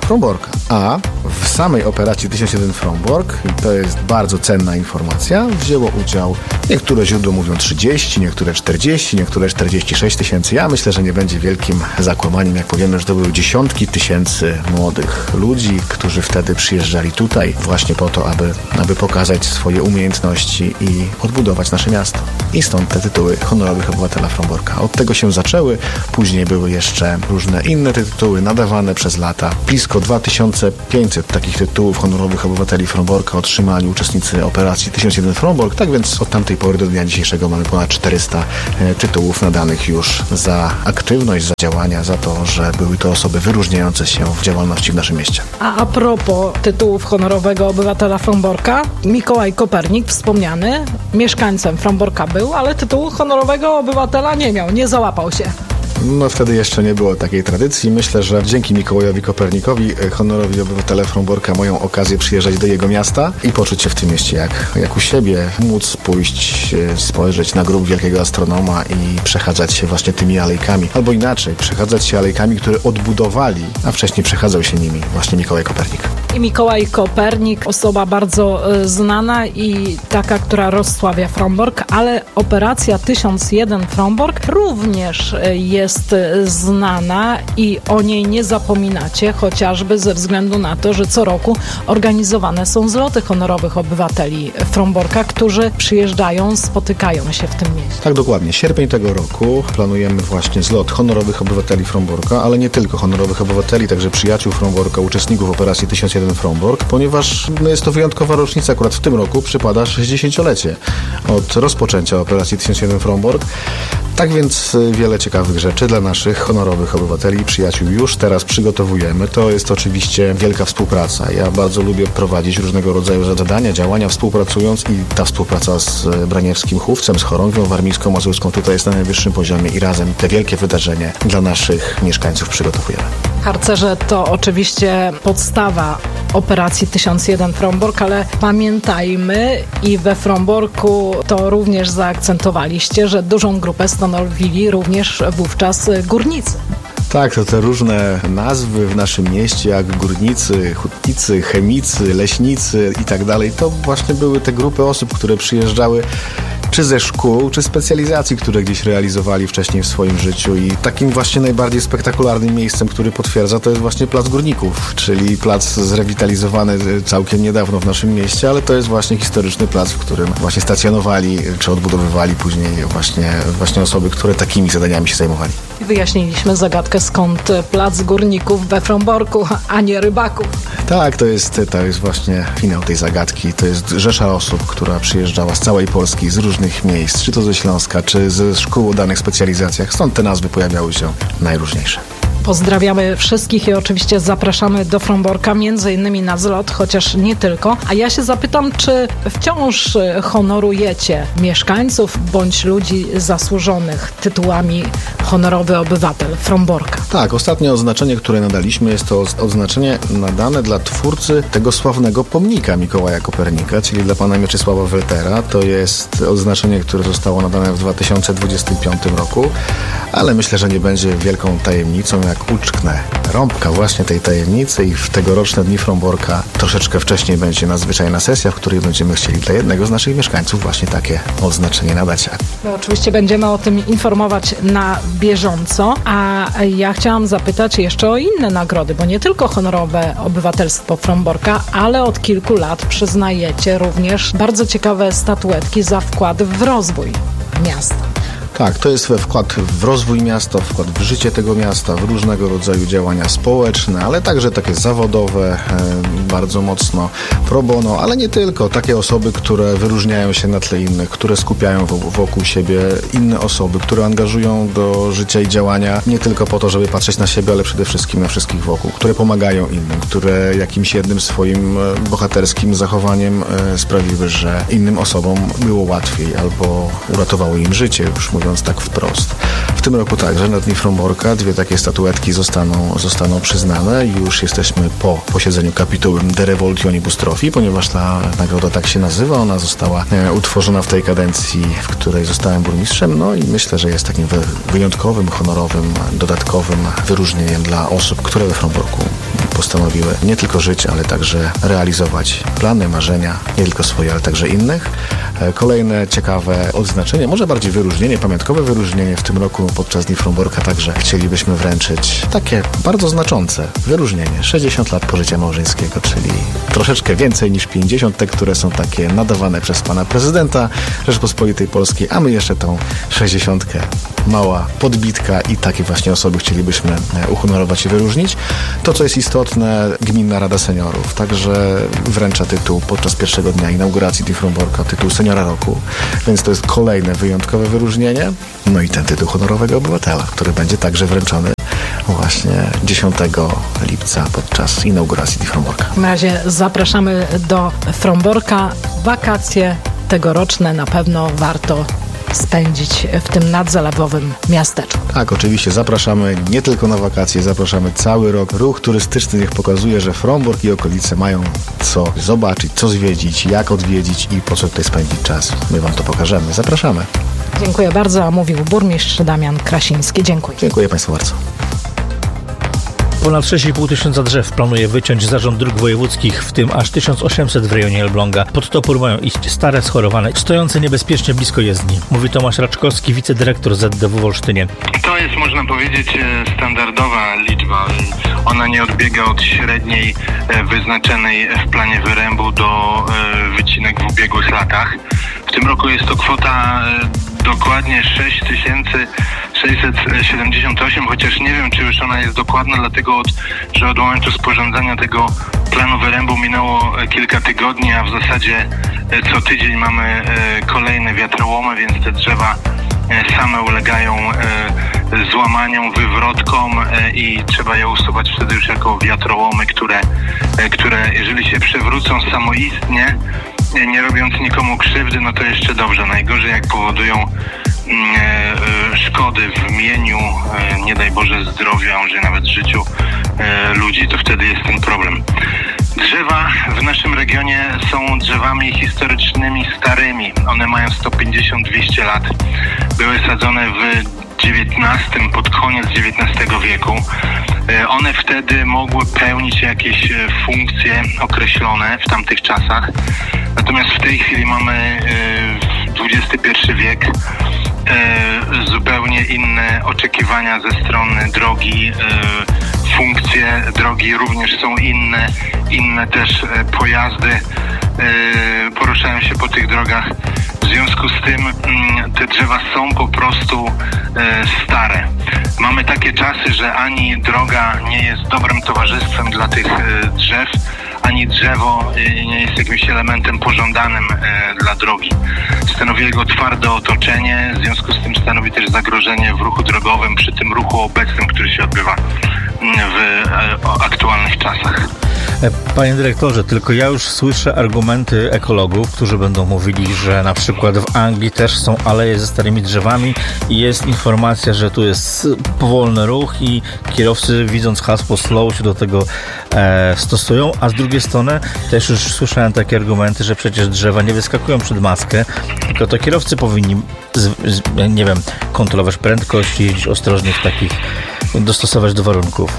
Fromborka. A w samej operacji tysiąc jeden Frombork, to jest bardzo cenna informacja, wzięło udział, niektóre źródła mówią trzydzieści, niektóre czterdzieści, niektóre czterdzieści sześć tysięcy. Ja myślę, że nie będzie wielkim zakłamaniem, jak powiemy, że to były dziesiątki tysięcy młodych ludzi, którzy wtedy przyjeżdżali tutaj właśnie po to, aby, aby pokazać swoje umiejętności i odbudować nasze miasto. I stąd te tytuły honorowych obywatela Fromborka. Od tego się zaczęły, później były jeszcze różne inne tytuły nadawane przez lata. Blisko dwa tysiące pięćset takich tytułów honorowych obywateli Fromborka otrzymali uczestnicy operacji tysiąc jeden Frombork, tak więc od tamtej pory do dnia dzisiejszego mamy ponad czterysta e, tytułów nadanych już za aktywność, za działania, za to, że były to osoby wyróżniające się w działalności w naszym mieście. A a propos tytułów honorowego obywatela Fromborka, Mikołaj Kopernik, wspomniany, mieszkańcem Fromborka był, ale tytułu honorowego obywatela nie miał, nie załapał się. No wtedy jeszcze nie było takiej tradycji. Myślę, że dzięki Mikołajowi Kopernikowi honorowi obywatele Fromborka mają okazję przyjeżdżać do jego miasta i poczuć się w tym mieście jak, jak u siebie, móc pójść, spojrzeć na grób wielkiego astronoma i przechadzać się właśnie tymi alejkami. Albo inaczej, przechadzać się alejkami, które odbudowali, a wcześniej przechadzał się nimi właśnie Mikołaj Kopernik. I Mikołaj Kopernik, osoba bardzo y, znana i taka, która rozsławia Frombork, ale operacja tysiąc jeden Frombork również y, jest y, znana i o niej nie zapominacie, chociażby ze względu na to, że co roku organizowane są zloty honorowych obywateli Fromborka, którzy przyjeżdżają, spotykają się w tym mieście. Tak, dokładnie. Sierpień tego roku planujemy właśnie zlot honorowych obywateli Fromborka, ale nie tylko honorowych obywateli, także przyjaciół Fromborka, uczestników operacji tysiąc jeden Frombork, ponieważ no, jest to wyjątkowa rocznica. Akurat w tym roku przypada sześćdziesięciolecie od rozpoczęcia operacji tysiąc jeden Frombork. Tak więc wiele ciekawych rzeczy dla naszych honorowych obywateli i przyjaciół już teraz przygotowujemy. To jest oczywiście wielka współpraca. Ja bardzo lubię prowadzić różnego rodzaju zadania, działania współpracując i ta współpraca z Braniewskim Chówcem, z Chorągwią Warmińsko-Mazurską tutaj jest na najwyższym poziomie i razem te wielkie wydarzenie dla naszych mieszkańców przygotowujemy. Harcerze to oczywiście podstawa operacji tysiąc jeden Frombork, ale pamiętajmy i we Fromborku to również zaakcentowaliście, że dużą grupę stanowili również wówczas górnicy. Tak, to te różne nazwy w naszym mieście, jak górnicy, hutnicy, chemicy, leśnicy i tak dalej, to właśnie były te grupy osób, które przyjeżdżały czy ze szkół, czy specjalizacji, które gdzieś realizowali wcześniej w swoim życiu i takim właśnie najbardziej spektakularnym miejscem, który potwierdza, to jest właśnie Plac Górników, czyli plac zrewitalizowany całkiem niedawno w naszym mieście, ale to jest właśnie historyczny plac, w którym właśnie stacjonowali, czy odbudowywali później właśnie, właśnie osoby, które takimi zadaniami się zajmowali. Wyjaśniliśmy zagadkę, skąd Plac Górników we Fromborku, a nie Rybaków. Tak, to jest, to jest właśnie finał tej zagadki. To jest rzesza osób, która przyjeżdżała z całej Polski, z różnych miejsc, czy to ze Śląska, czy ze szkół o danych specjalizacjach. Stąd te nazwy pojawiały się najróżniejsze. Pozdrawiamy wszystkich i oczywiście zapraszamy do Fromborka, między innymi na zlot, chociaż nie tylko. A ja się zapytam, czy wciąż honorujecie mieszkańców bądź ludzi zasłużonych tytułami honorowy obywatel Fromborka? Tak, ostatnie oznaczenie, które nadaliśmy, jest to oznaczenie nadane dla twórcy tego sławnego pomnika Mikołaja Kopernika, czyli dla pana Mieczysława Weltera. To jest oznaczenie, które zostało nadane w dwa tysiące dwudziestym piątym roku, ale myślę, że nie będzie wielką tajemnicą, jak uczknę rąbka właśnie tej tajemnicy i w tegoroczne Dni Fromborka troszeczkę wcześniej będzie nadzwyczajna sesja, w której będziemy chcieli dla jednego z naszych mieszkańców właśnie takie odznaczenie nadać. No, oczywiście będziemy o tym informować na bieżąco, a ja chciałam zapytać jeszcze o inne nagrody, bo nie tylko honorowe obywatelstwo Fromborka, ale od kilku lat przyznajecie również bardzo ciekawe statuetki za wkład w rozwój miasta. Tak, to jest wkład w rozwój miasta, wkład w życie tego miasta, w różnego rodzaju działania społeczne, ale także takie zawodowe, bardzo mocno pro bono, ale nie tylko. Takie osoby, które wyróżniają się na tle innych, które skupiają wokół siebie inne osoby, które angażują do życia i działania nie tylko po to, żeby patrzeć na siebie, ale przede wszystkim na wszystkich wokół, które pomagają innym, które jakimś jednym swoim bohaterskim zachowaniem sprawiły, że innym osobom było łatwiej albo uratowało im życie, już mówiąc tak wprost. W tym roku także na Dni Fromborka dwie takie statuetki zostaną, zostaną przyznane i już jesteśmy po posiedzeniu kapituły De Revoltionibus Trophy, ponieważ ta nagroda tak się nazywa. Ona została e, utworzona w tej kadencji, w której zostałem burmistrzem, no i myślę, że jest takim wy, wyjątkowym, honorowym, dodatkowym wyróżnieniem dla osób, które we Fromborku postanowiły nie tylko żyć, ale także realizować plany, marzenia, nie tylko swoje, ale także innych. Kolejne ciekawe odznaczenie, może bardziej wyróżnienie, pamiątkowe wyróżnienie w tym roku podczas Dni Fromborka także chcielibyśmy wręczyć takie bardzo znaczące wyróżnienie. sześćdziesiąt lat pożycia małżeńskiego, czyli troszeczkę więcej niż pięćdziesiąt, te, które są takie nadawane przez pana prezydenta Rzeczpospolitej Polskiej, a my jeszcze tą sześćdziesiątkę, mała podbitka i takie właśnie osoby chcielibyśmy uhonorować i wyróżnić. To, co jest istotne, Gminna Rada Seniorów także wręcza tytuł podczas pierwszego dnia inauguracji Dni Fromborka, tytuł Seniora Roku, więc to jest kolejne wyjątkowe wyróżnienie. No i ten tytuł honorowego obywatela, który będzie także wręczony właśnie dziesiątego lipca podczas inauguracji Dni Fromborka. W takim razie zapraszamy do Fromborka. Wakacje tegoroczne na pewno warto spędzić w tym nadzalewowym miasteczku. Tak, oczywiście zapraszamy nie tylko na wakacje, zapraszamy cały rok. Ruch turystyczny niech pokazuje, że Frombork i okolice mają co zobaczyć, co zwiedzić, jak odwiedzić i po co tutaj spędzić czas. My wam to pokażemy. Zapraszamy. Dziękuję bardzo, a mówił burmistrz Damian Krasiński. Dziękuję. Dziękuję państwu bardzo. Ponad sześć i pół tysiąca drzew planuje wyciąć Zarząd Dróg Wojewódzkich, w tym aż tysiąc osiemset w rejonie Elbląga. Pod topór mają iść stare, schorowane, stojące niebezpiecznie blisko jezdni. Mówi Tomasz Raczkowski, wicedyrektor Z D W w Olsztynie. To jest, można powiedzieć, standardowa liczba. Ona nie odbiega od średniej wyznaczonej w planie wyrębu do wycinek w ubiegłych latach. W tym roku jest to kwota dokładnie sześć tysięcy sześćset siedemdziesiąt osiem, chociaż nie wiem, czy już ona jest dokładna, dlatego od, że od momentu sporządzenia tego planu wyrębu minęło kilka tygodni, a w zasadzie co tydzień mamy kolejne wiatrołomy, więc te drzewa same ulegają złamaniom, wywrotkom i trzeba je usuwać wtedy już jako wiatrołomy, które, które jeżeli się przewrócą samoistnie, nie robiąc nikomu krzywdy, no to jeszcze dobrze. Najgorzej jak powodują szkody w mieniu, nie daj Boże zdrowiu, a może nawet życiu ludzi, to wtedy jest ten problem. Drzewa w naszym regionie są drzewami historycznymi, starymi. One mają sto pięćdziesiąt do dwustu lat. Były sadzone w dziewiętnastym, pod koniec dziewiętnastego wieku. One wtedy mogły pełnić jakieś funkcje określone w tamtych czasach. Natomiast w tej chwili mamy dwudziesty pierwszy wiek, zupełnie inne oczekiwania ze strony drogi, funkcje drogi również są inne, inne też pojazdy poruszają się po tych drogach. W związku z tym te drzewa są po prostu stare. Mamy takie czasy, że ani droga nie jest dobrym towarzystwem dla tych drzew, ani drzewo nie jest jakimś elementem pożądanym dla drogi. Stanowi jego twarde otoczenie, w związku z tym stanowi też zagrożenie w ruchu drogowym przy tym ruchu obecnym, który się odbywa w aktualnych czasach. Panie dyrektorze, tylko ja już słyszę argumenty ekologów, którzy będą mówili, że na przykład w Anglii też są aleje ze starymi drzewami i jest informacja, że tu jest powolny ruch i kierowcy, widząc hasło slow, się do tego e, stosują, a z drugiej strony też już słyszałem takie argumenty, że przecież drzewa nie wyskakują przed maskę, tylko to kierowcy powinni z, z, nie wiem, kontrolować prędkość, jeździć ostrożnie w takich, dostosować do warunków.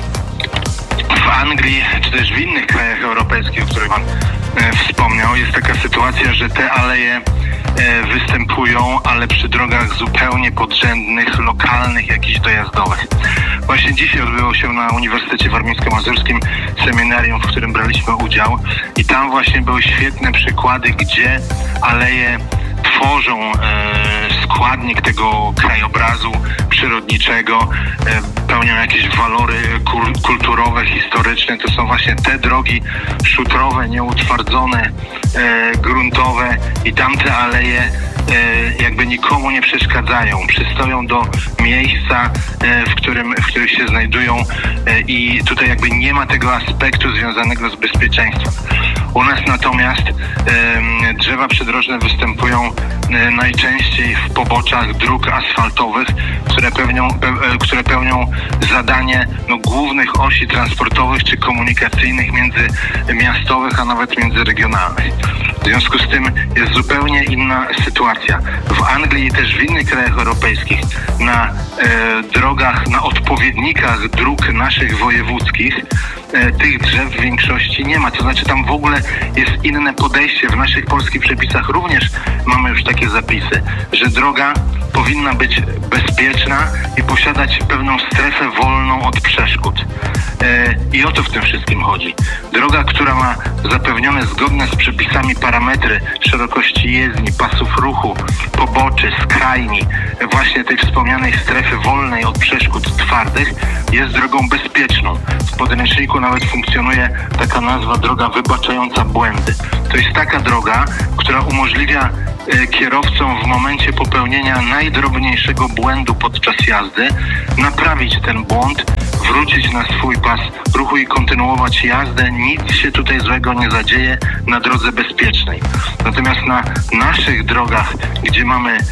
W Anglii, czy też w innych krajach europejskich, o których Pan e, wspomniał, jest taka sytuacja, że te aleje e, występują, ale przy drogach zupełnie podrzędnych, lokalnych, jakichś dojazdowych. Właśnie dzisiaj odbyło się na Uniwersytecie Warmińsko-Mazurskim seminarium, w którym braliśmy udział i tam właśnie były świetne przykłady, gdzie aleje tworzą e, składnik tego krajobrazu przyrodniczego, e, pełnią jakieś walory kur, kulturowe, historyczne. To są właśnie te drogi szutrowe, nieutwardzone, e, gruntowe i tamte aleje e, jakby nikomu nie przeszkadzają. Przystoją do miejsca, e, w którym w którym się znajdują e, i tutaj jakby nie ma tego aspektu związanego z bezpieczeństwem. U nas natomiast e, drzewa przydrożne występują e, najczęściej w poboczach dróg asfaltowych, które pełnią, pe, e, które pełnią zadanie no, głównych osi transportowych czy komunikacyjnych międzymiastowych, a nawet międzyregionalnych. W związku z tym jest zupełnie inna sytuacja. sytuacja. W Anglii i też w innych krajach europejskich na e, drogach, na odpowiednikach dróg naszych wojewódzkich e, tych drzew w większości nie ma. To znaczy tam w ogóle jest inne podejście. W naszych polskich przepisach również mamy już takie zapisy, że droga powinna być bezpieczna i posiadać pewną strefę wolną od przeszkód. E, I o to w tym wszystkim chodzi. Droga, która ma zapewnione zgodne z przepisami parametry szerokości jezdni, pasów ruchu, poboczy, skrajni, właśnie tej wspomnianej strefy wolnej od przeszkód twardych, jest drogą bezpieczną. W podręczniku nawet funkcjonuje taka nazwa droga wybaczająca błędy. To jest taka droga, która umożliwia kierowcom w momencie popełnienia najdrobniejszego błędu podczas jazdy naprawić ten błąd, wrócić na swój pas ruchu i kontynuować jazdę. Nic się tutaj złego nie zadzieje na drodze bezpiecznej. Natomiast na naszych drogach, gdzie mamy e,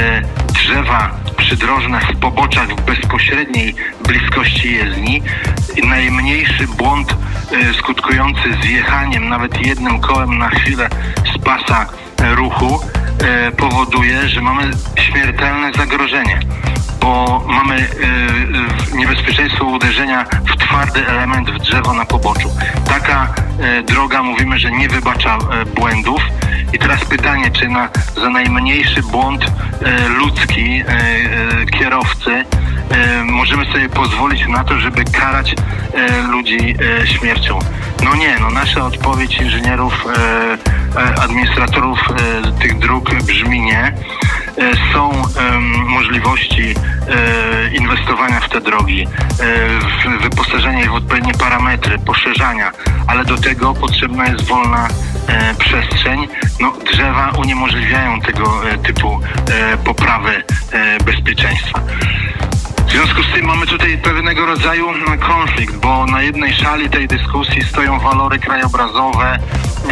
drzewa przydrożne w poboczach w bezpośredniej bliskości jezdni, najmniejszy błąd e, skutkujący zjechaniem nawet jednym kołem na chwilę z pasa e, ruchu e, powoduje, że mamy śmiertelne zagrożenie, bo mamy e, niebezpieczeństwo uderzenia w twardy element w drzewo na poboczu. Taka e, droga, mówimy, że nie wybacza e, błędów. I teraz pytanie, czy na, za najmniejszy błąd e, ludzki e, e, kierowcy e, możemy sobie pozwolić na to, żeby karać e, ludzi e, śmiercią? No nie, no nasza odpowiedź inżynierów, e, e, administratorów e, tych dróg brzmi nie. E, są e, możliwości e, inwestowania w te drogi, e, w wyposażenie ich w odpowiednie parametry, poszerzania, ale do tego potrzebna jest wolna e, przestrzeń. No, drzewa uniemożliwiają tego e, typu e, poprawy e, bezpieczeństwa. W związku z tym mamy tutaj pewnego rodzaju konflikt, bo na jednej szali tej dyskusji stoją walory krajobrazowe, e,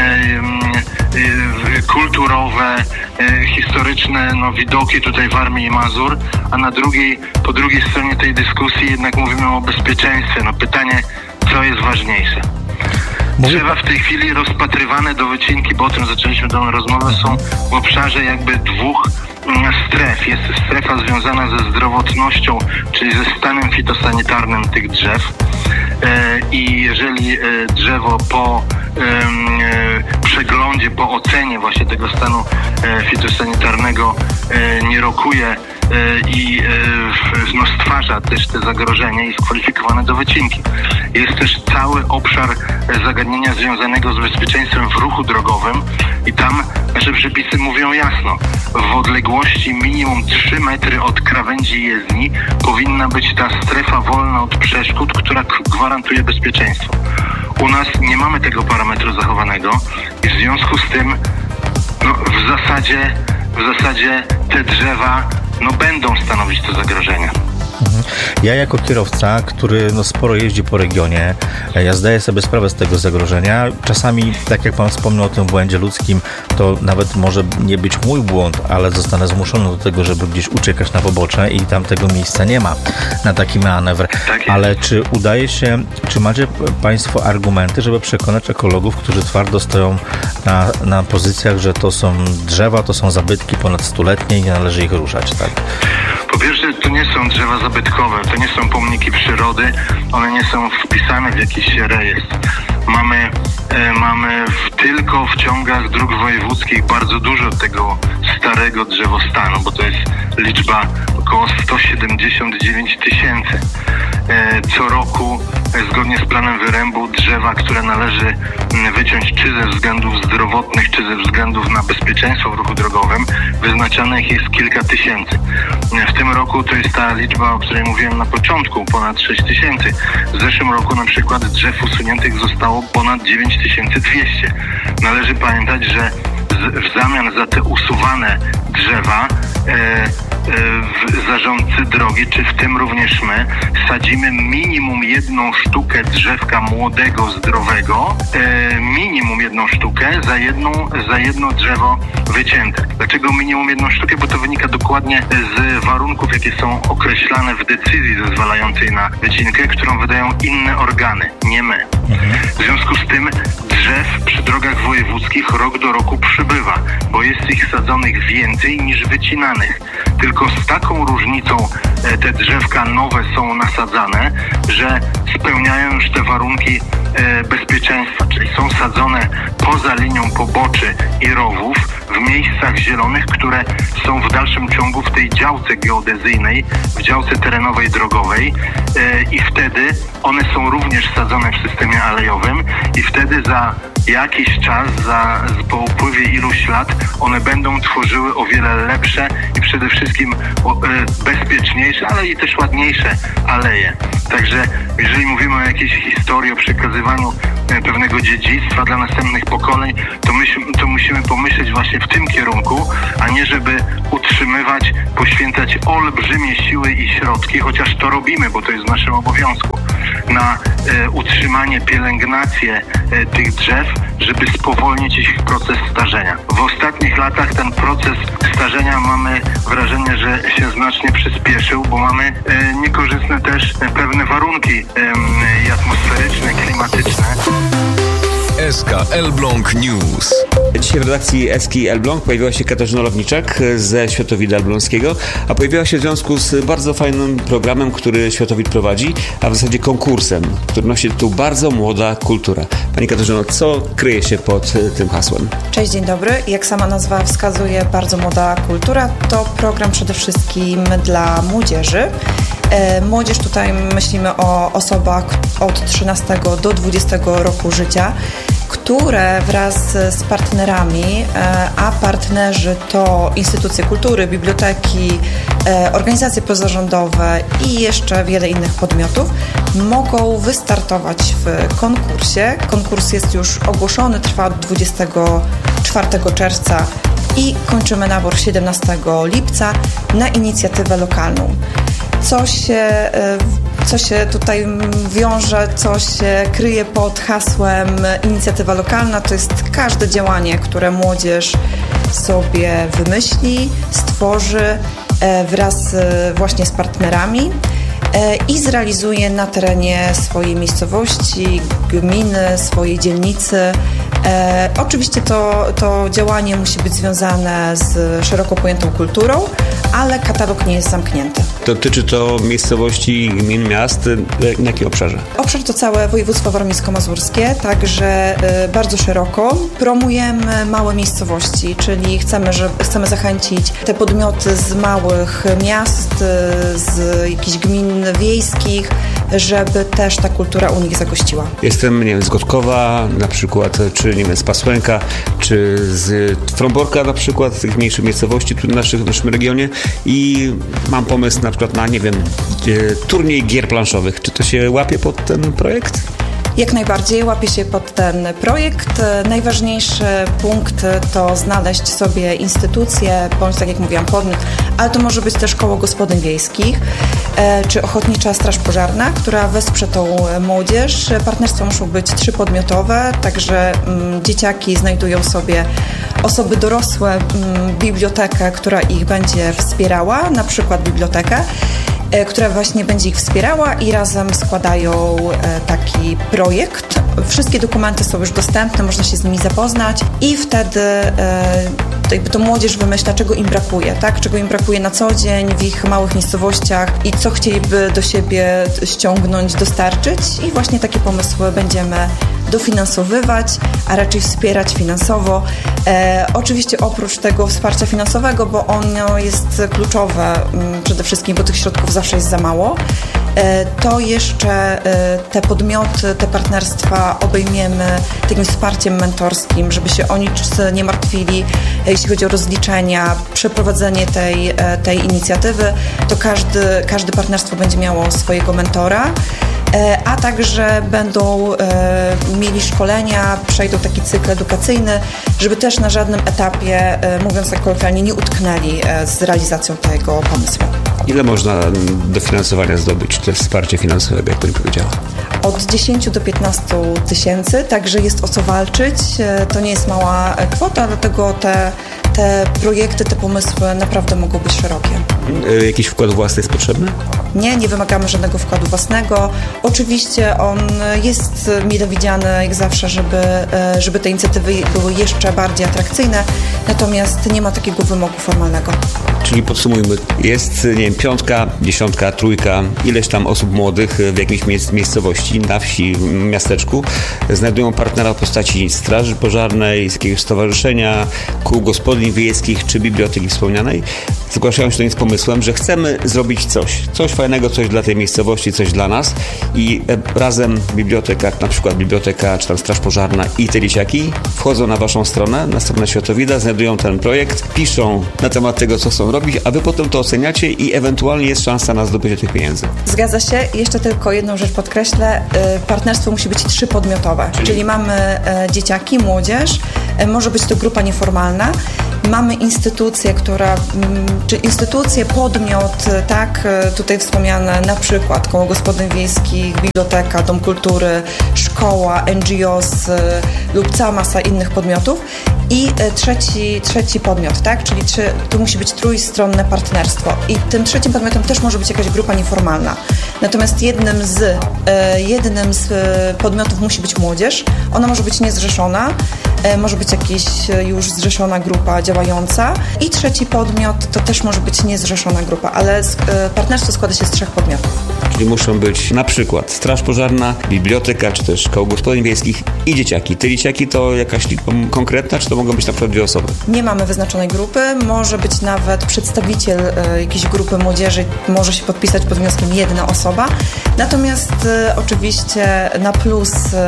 e, kulturowe, e, historyczne no, widoki tutaj Warmii i Mazur, a na drugiej, po drugiej stronie tej dyskusji jednak mówimy o bezpieczeństwie. No pytanie, co jest ważniejsze? Drzewa w tej chwili rozpatrywane do wycinki, bo o tym zaczęliśmy tę rozmowę, są w obszarze jakby dwóch stref. Jest strefa związana ze zdrowotnością, czyli ze stanem fitosanitarnym tych drzew. I jeżeli drzewo po przeglądzie, po ocenie właśnie tego stanu fitosanitarnego nie rokuje i no, stwarza też te zagrożenie, jest kwalifikowane do wycinki. Jest też cały obszar zagadnienia związanego z bezpieczeństwem w ruchu drogowym i tam nasze przepisy mówią jasno, w odległości minimum trzy metry od krawędzi jezdni powinna być ta strefa wolna od przeszkód, która gwarantuje bezpieczeństwo. U nas nie mamy tego parametru zachowanego i w związku z tym no, w zasadzie w zasadzie te drzewa no, będą stanowić to zagrożenie. Ja jako kierowca, który no, sporo jeździ po regionie, ja zdaję sobie sprawę z tego zagrożenia. Czasami, tak jak pan wspomniał o tym błędzie ludzkim, to nawet może nie być mój błąd, ale zostanę zmuszony do tego, żeby gdzieś uciekać na pobocze i tam tego miejsca nie ma na taki manewr. Tak, ale czy udaje się, czy macie państwo argumenty, żeby przekonać ekologów, którzy twardo stoją na, na pozycjach, że to są drzewa, to są zabytki ponad stuletnie i nie należy ich ruszać, tak? Po pierwsze, to nie są drzewa zabytkowe, to nie są pomniki przyrody, one nie są wpisane w jakiś rejestr. Mamy, e, mamy w, tylko w ciągach dróg wojewódzkich bardzo dużo tego starego drzewostanu, bo to jest liczba około sto siedemdziesiąt dziewięć tysięcy. E, co roku, e, zgodnie z planem wyrębu, drzewa, które należy wyciąć czy ze względów zdrowotnych, czy ze względów na bezpieczeństwo w ruchu drogowym, wyznaczanych jest kilka tysięcy. W tym roku to jest ta liczba, o której mówiłem na początku, ponad sześć tysięcy. W zeszłym roku na przykład drzew usuniętych zostało ponad dziewięć tysięcy dwieście. Należy pamiętać, że w zamian za te usuwane drzewa e, e, zarządcy drogi, czy w tym również my, sadzimy minimum jedną sztukę drzewka młodego, zdrowego, e, minimum jedną sztukę za, jedną, za jedno drzewo wycięte. Dlaczego minimum jedną sztukę? Bo to wynika dokładnie z warunków, jakie są określane w decyzji zezwalającej na wycinkę, którą wydają inne organy, nie my. W związku z tym drzew przy drogach wojewódzkich rok do roku przybywa, bo jest ich sadzonych więcej niż wycinanych. Tylko z taką różnicą te drzewka nowe są nasadzane, że spełniają już te warunki bezpieczeństwa, czyli są sadzone poza linią poboczy i rowów, w miejscach zielonych, które są w dalszym ciągu w tej działce geodezyjnej, w działce terenowej drogowej i wtedy one są również sadzone w systemie alejowym i wtedy za jakiś czas, za, po upływie iluś lat, one będą tworzyły o wiele lepsze i przede wszystkim o, e, bezpieczniejsze, ale i też ładniejsze aleje. Także jeżeli mówimy o jakiejś historii, o przekazywaniu e, pewnego dziedzictwa dla następnych pokoleń, to, myśl, to musimy pomyśleć właśnie w tym kierunku, a nie żeby utrzymywać, poświęcać olbrzymie siły i środki, chociaż to robimy, bo to jest w naszym obowiązku, na e, utrzymanie, pielęgnację e, tych drzew, żeby spowolnić ich proces starzenia. W ostatnich latach ten proces starzenia, mamy wrażenie, że się znacznie przyspieszył, bo mamy e, niekorzystne też e, pewne warunki e, i atmosferyczne, klimatyczne. S K Elbląg News. Dzisiaj w redakcji Eski Elbląg pojawiła się Katarzyna Lowniczak ze Światowida Elbląskiego, a pojawiła się w związku z bardzo fajnym programem, który Światowid prowadzi, a w zasadzie konkursem, który nosi tytuł Bardzo Młoda Kultura. Pani Katarzyno, co kryje się pod tym hasłem? Cześć, dzień dobry. Jak sama nazwa wskazuje, Bardzo Młoda Kultura to program przede wszystkim dla młodzieży. Młodzież, tutaj myślimy o osobach od trzynastego do dwudziestego roku życia, które wraz z partnerami, a partnerzy to instytucje kultury, biblioteki, organizacje pozarządowe i jeszcze wiele innych podmiotów, mogą wystartować w konkursie. Konkurs jest już ogłoszony, trwa od dwudziestego czwartego czerwca i kończymy nabór siedemnastego lipca na inicjatywę lokalną. Co się, co się tutaj wiąże, co się kryje pod hasłem inicjatywa lokalna, to jest każde działanie, które młodzież sobie wymyśli, stworzy wraz właśnie z partnerami i zrealizuje na terenie swojej miejscowości, gminy, swojej dzielnicy. E, oczywiście to, to działanie musi być związane z szeroko pojętą kulturą, ale katalog nie jest zamknięty. Dotyczy to miejscowości, gmin, miast. Na jakim obszarze? Obszar to całe województwo warmińsko-mazurskie, także y, bardzo szeroko. Promujemy małe miejscowości, czyli chcemy, że, chcemy zachęcić te podmioty z małych miast, y, z jakichś gmin wiejskich, żeby też ta kultura u nich zagościła. Jestem, nie wiem, z Gotkowa na przykład, czy nie wiem, z Pasłęka, czy z Fromborka na przykład, z tych mniejszych miejscowości tu w, naszych, w naszym regionie i mam pomysł na przykład na, nie wiem, turniej gier planszowych. Czy to się łapie pod ten projekt? Jak najbardziej łapie się pod ten projekt. Najważniejszy punkt to znaleźć sobie instytucję, bądź tak jak mówiłam, podmiot, ale to może być też koło gospodyń wiejskich, czy Ochotnicza Straż Pożarna, która wesprze tą młodzież. Partnerstwa muszą być trzypodmiotowe, także mm, dzieciaki znajdują sobie osoby dorosłe, mm, bibliotekę, która ich będzie wspierała, na przykład bibliotekę, która właśnie będzie ich wspierała i razem składają taki projekt. Wszystkie dokumenty są już dostępne, można się z nimi zapoznać i wtedy to, jakby to młodzież wymyśla, czego im brakuje, tak? Czego im brakuje na co dzień w ich małych miejscowościach i co chcieliby do siebie ściągnąć, dostarczyć i właśnie takie pomysły będziemy dofinansowywać, a raczej wspierać finansowo. E, oczywiście oprócz tego wsparcia finansowego, bo ono jest kluczowe m, przede wszystkim, bo tych środków zawsze jest za mało, e, to jeszcze e, te podmioty, te partnerstwa obejmiemy takim wsparciem mentorskim, żeby się o nic nie martwili, jeśli chodzi o rozliczenia, przeprowadzenie tej, e, tej inicjatywy, to każdy, każde partnerstwo będzie miało swojego mentora, a także będą e, mieli szkolenia, przejdą taki cykl edukacyjny, żeby też na żadnym etapie, e, mówiąc tak kolokwialnie, nie utknęli e, z realizacją tego pomysłu. Ile można dofinansowania zdobyć, to jest wsparcie finansowe, jak Pani powiedziała? Od dziesięciu do piętnastu tysięcy, także jest o co walczyć. E, to nie jest mała kwota, dlatego te te projekty, te pomysły naprawdę mogą być szerokie. Jakiś wkład własny jest potrzebny? Nie, nie wymagamy żadnego wkładu własnego. Oczywiście on jest mile widziany jak zawsze, żeby, żeby te inicjatywy były jeszcze bardziej atrakcyjne, natomiast nie ma takiego wymogu formalnego. Czyli podsumujmy, jest, nie wiem, piątka, dziesiątka, trójka, ileś tam osób młodych w jakiejś miejsc, miejscowości, na wsi, w miasteczku, znajdują partnera w postaci straży pożarnej, z jakiegoś stowarzyszenia, kół gospodyń wiejskich czy biblioteki wspomnianej. Zgłaszają się do nich z pomysłem, że chcemy zrobić coś, coś fajnego, coś dla tej miejscowości, coś dla nas i razem biblioteka, na przykład biblioteka, czy tam straż pożarna i te dzieciaki wchodzą na waszą stronę, na stronę Światowida, znajdują ten projekt, piszą na temat tego, co chcą robić, a wy potem to oceniacie i ewentualnie jest szansa na zdobycie tych pieniędzy. Zgadza się. Jeszcze tylko jedną rzecz podkreślę. Partnerstwo musi być trzypodmiotowe, czyli, czyli mamy dzieciaki, młodzież, może być to grupa nieformalna. Mamy instytucje, która, czy instytucje, podmiot, tak, tutaj wspomniane na przykład Koło Gospodyń Wiejskich, biblioteka, Dom Kultury, szkoła, N G O s lub cała masa innych podmiotów i trzeci, trzeci podmiot, tak, czyli trzy, tu musi być trójstronne partnerstwo i tym trzecim podmiotem też może być jakaś grupa nieformalna. Natomiast jednym z, jednym z podmiotów musi być młodzież, ona może być niezrzeszona, może być jakaś już zrzeszona grupa działająca i trzeci podmiot to też może być niezrzeszona grupa, ale partnerstwo składa się z trzech podmiotów. Czyli muszą być na przykład straż pożarna, biblioteka, czy też koło gospodyń wiejskich i dzieciaki. Te dzieciaki to jakaś liczba konkretna, czy to mogą być na przykład dwie osoby? Nie mamy wyznaczonej grupy, może być nawet przedstawiciel jakiejś grupy młodzieży, może się podpisać pod wnioskiem jedna osoba, natomiast oczywiście na plus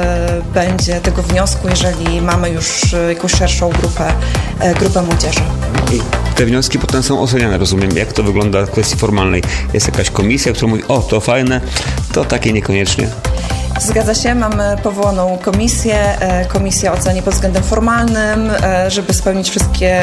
będzie tego wniosku, jeżeli mamy już jakąś szerszą grupę, grupę młodzieży. I te wnioski potem są oceniane, rozumiem, jak to wygląda w kwestii formalnej. Jest jakaś komisja, która mówi, o, to fajne, to takie niekoniecznie. Zgadza się, mamy powołaną komisję. Komisja oceni pod względem formalnym, żeby spełnić wszystkie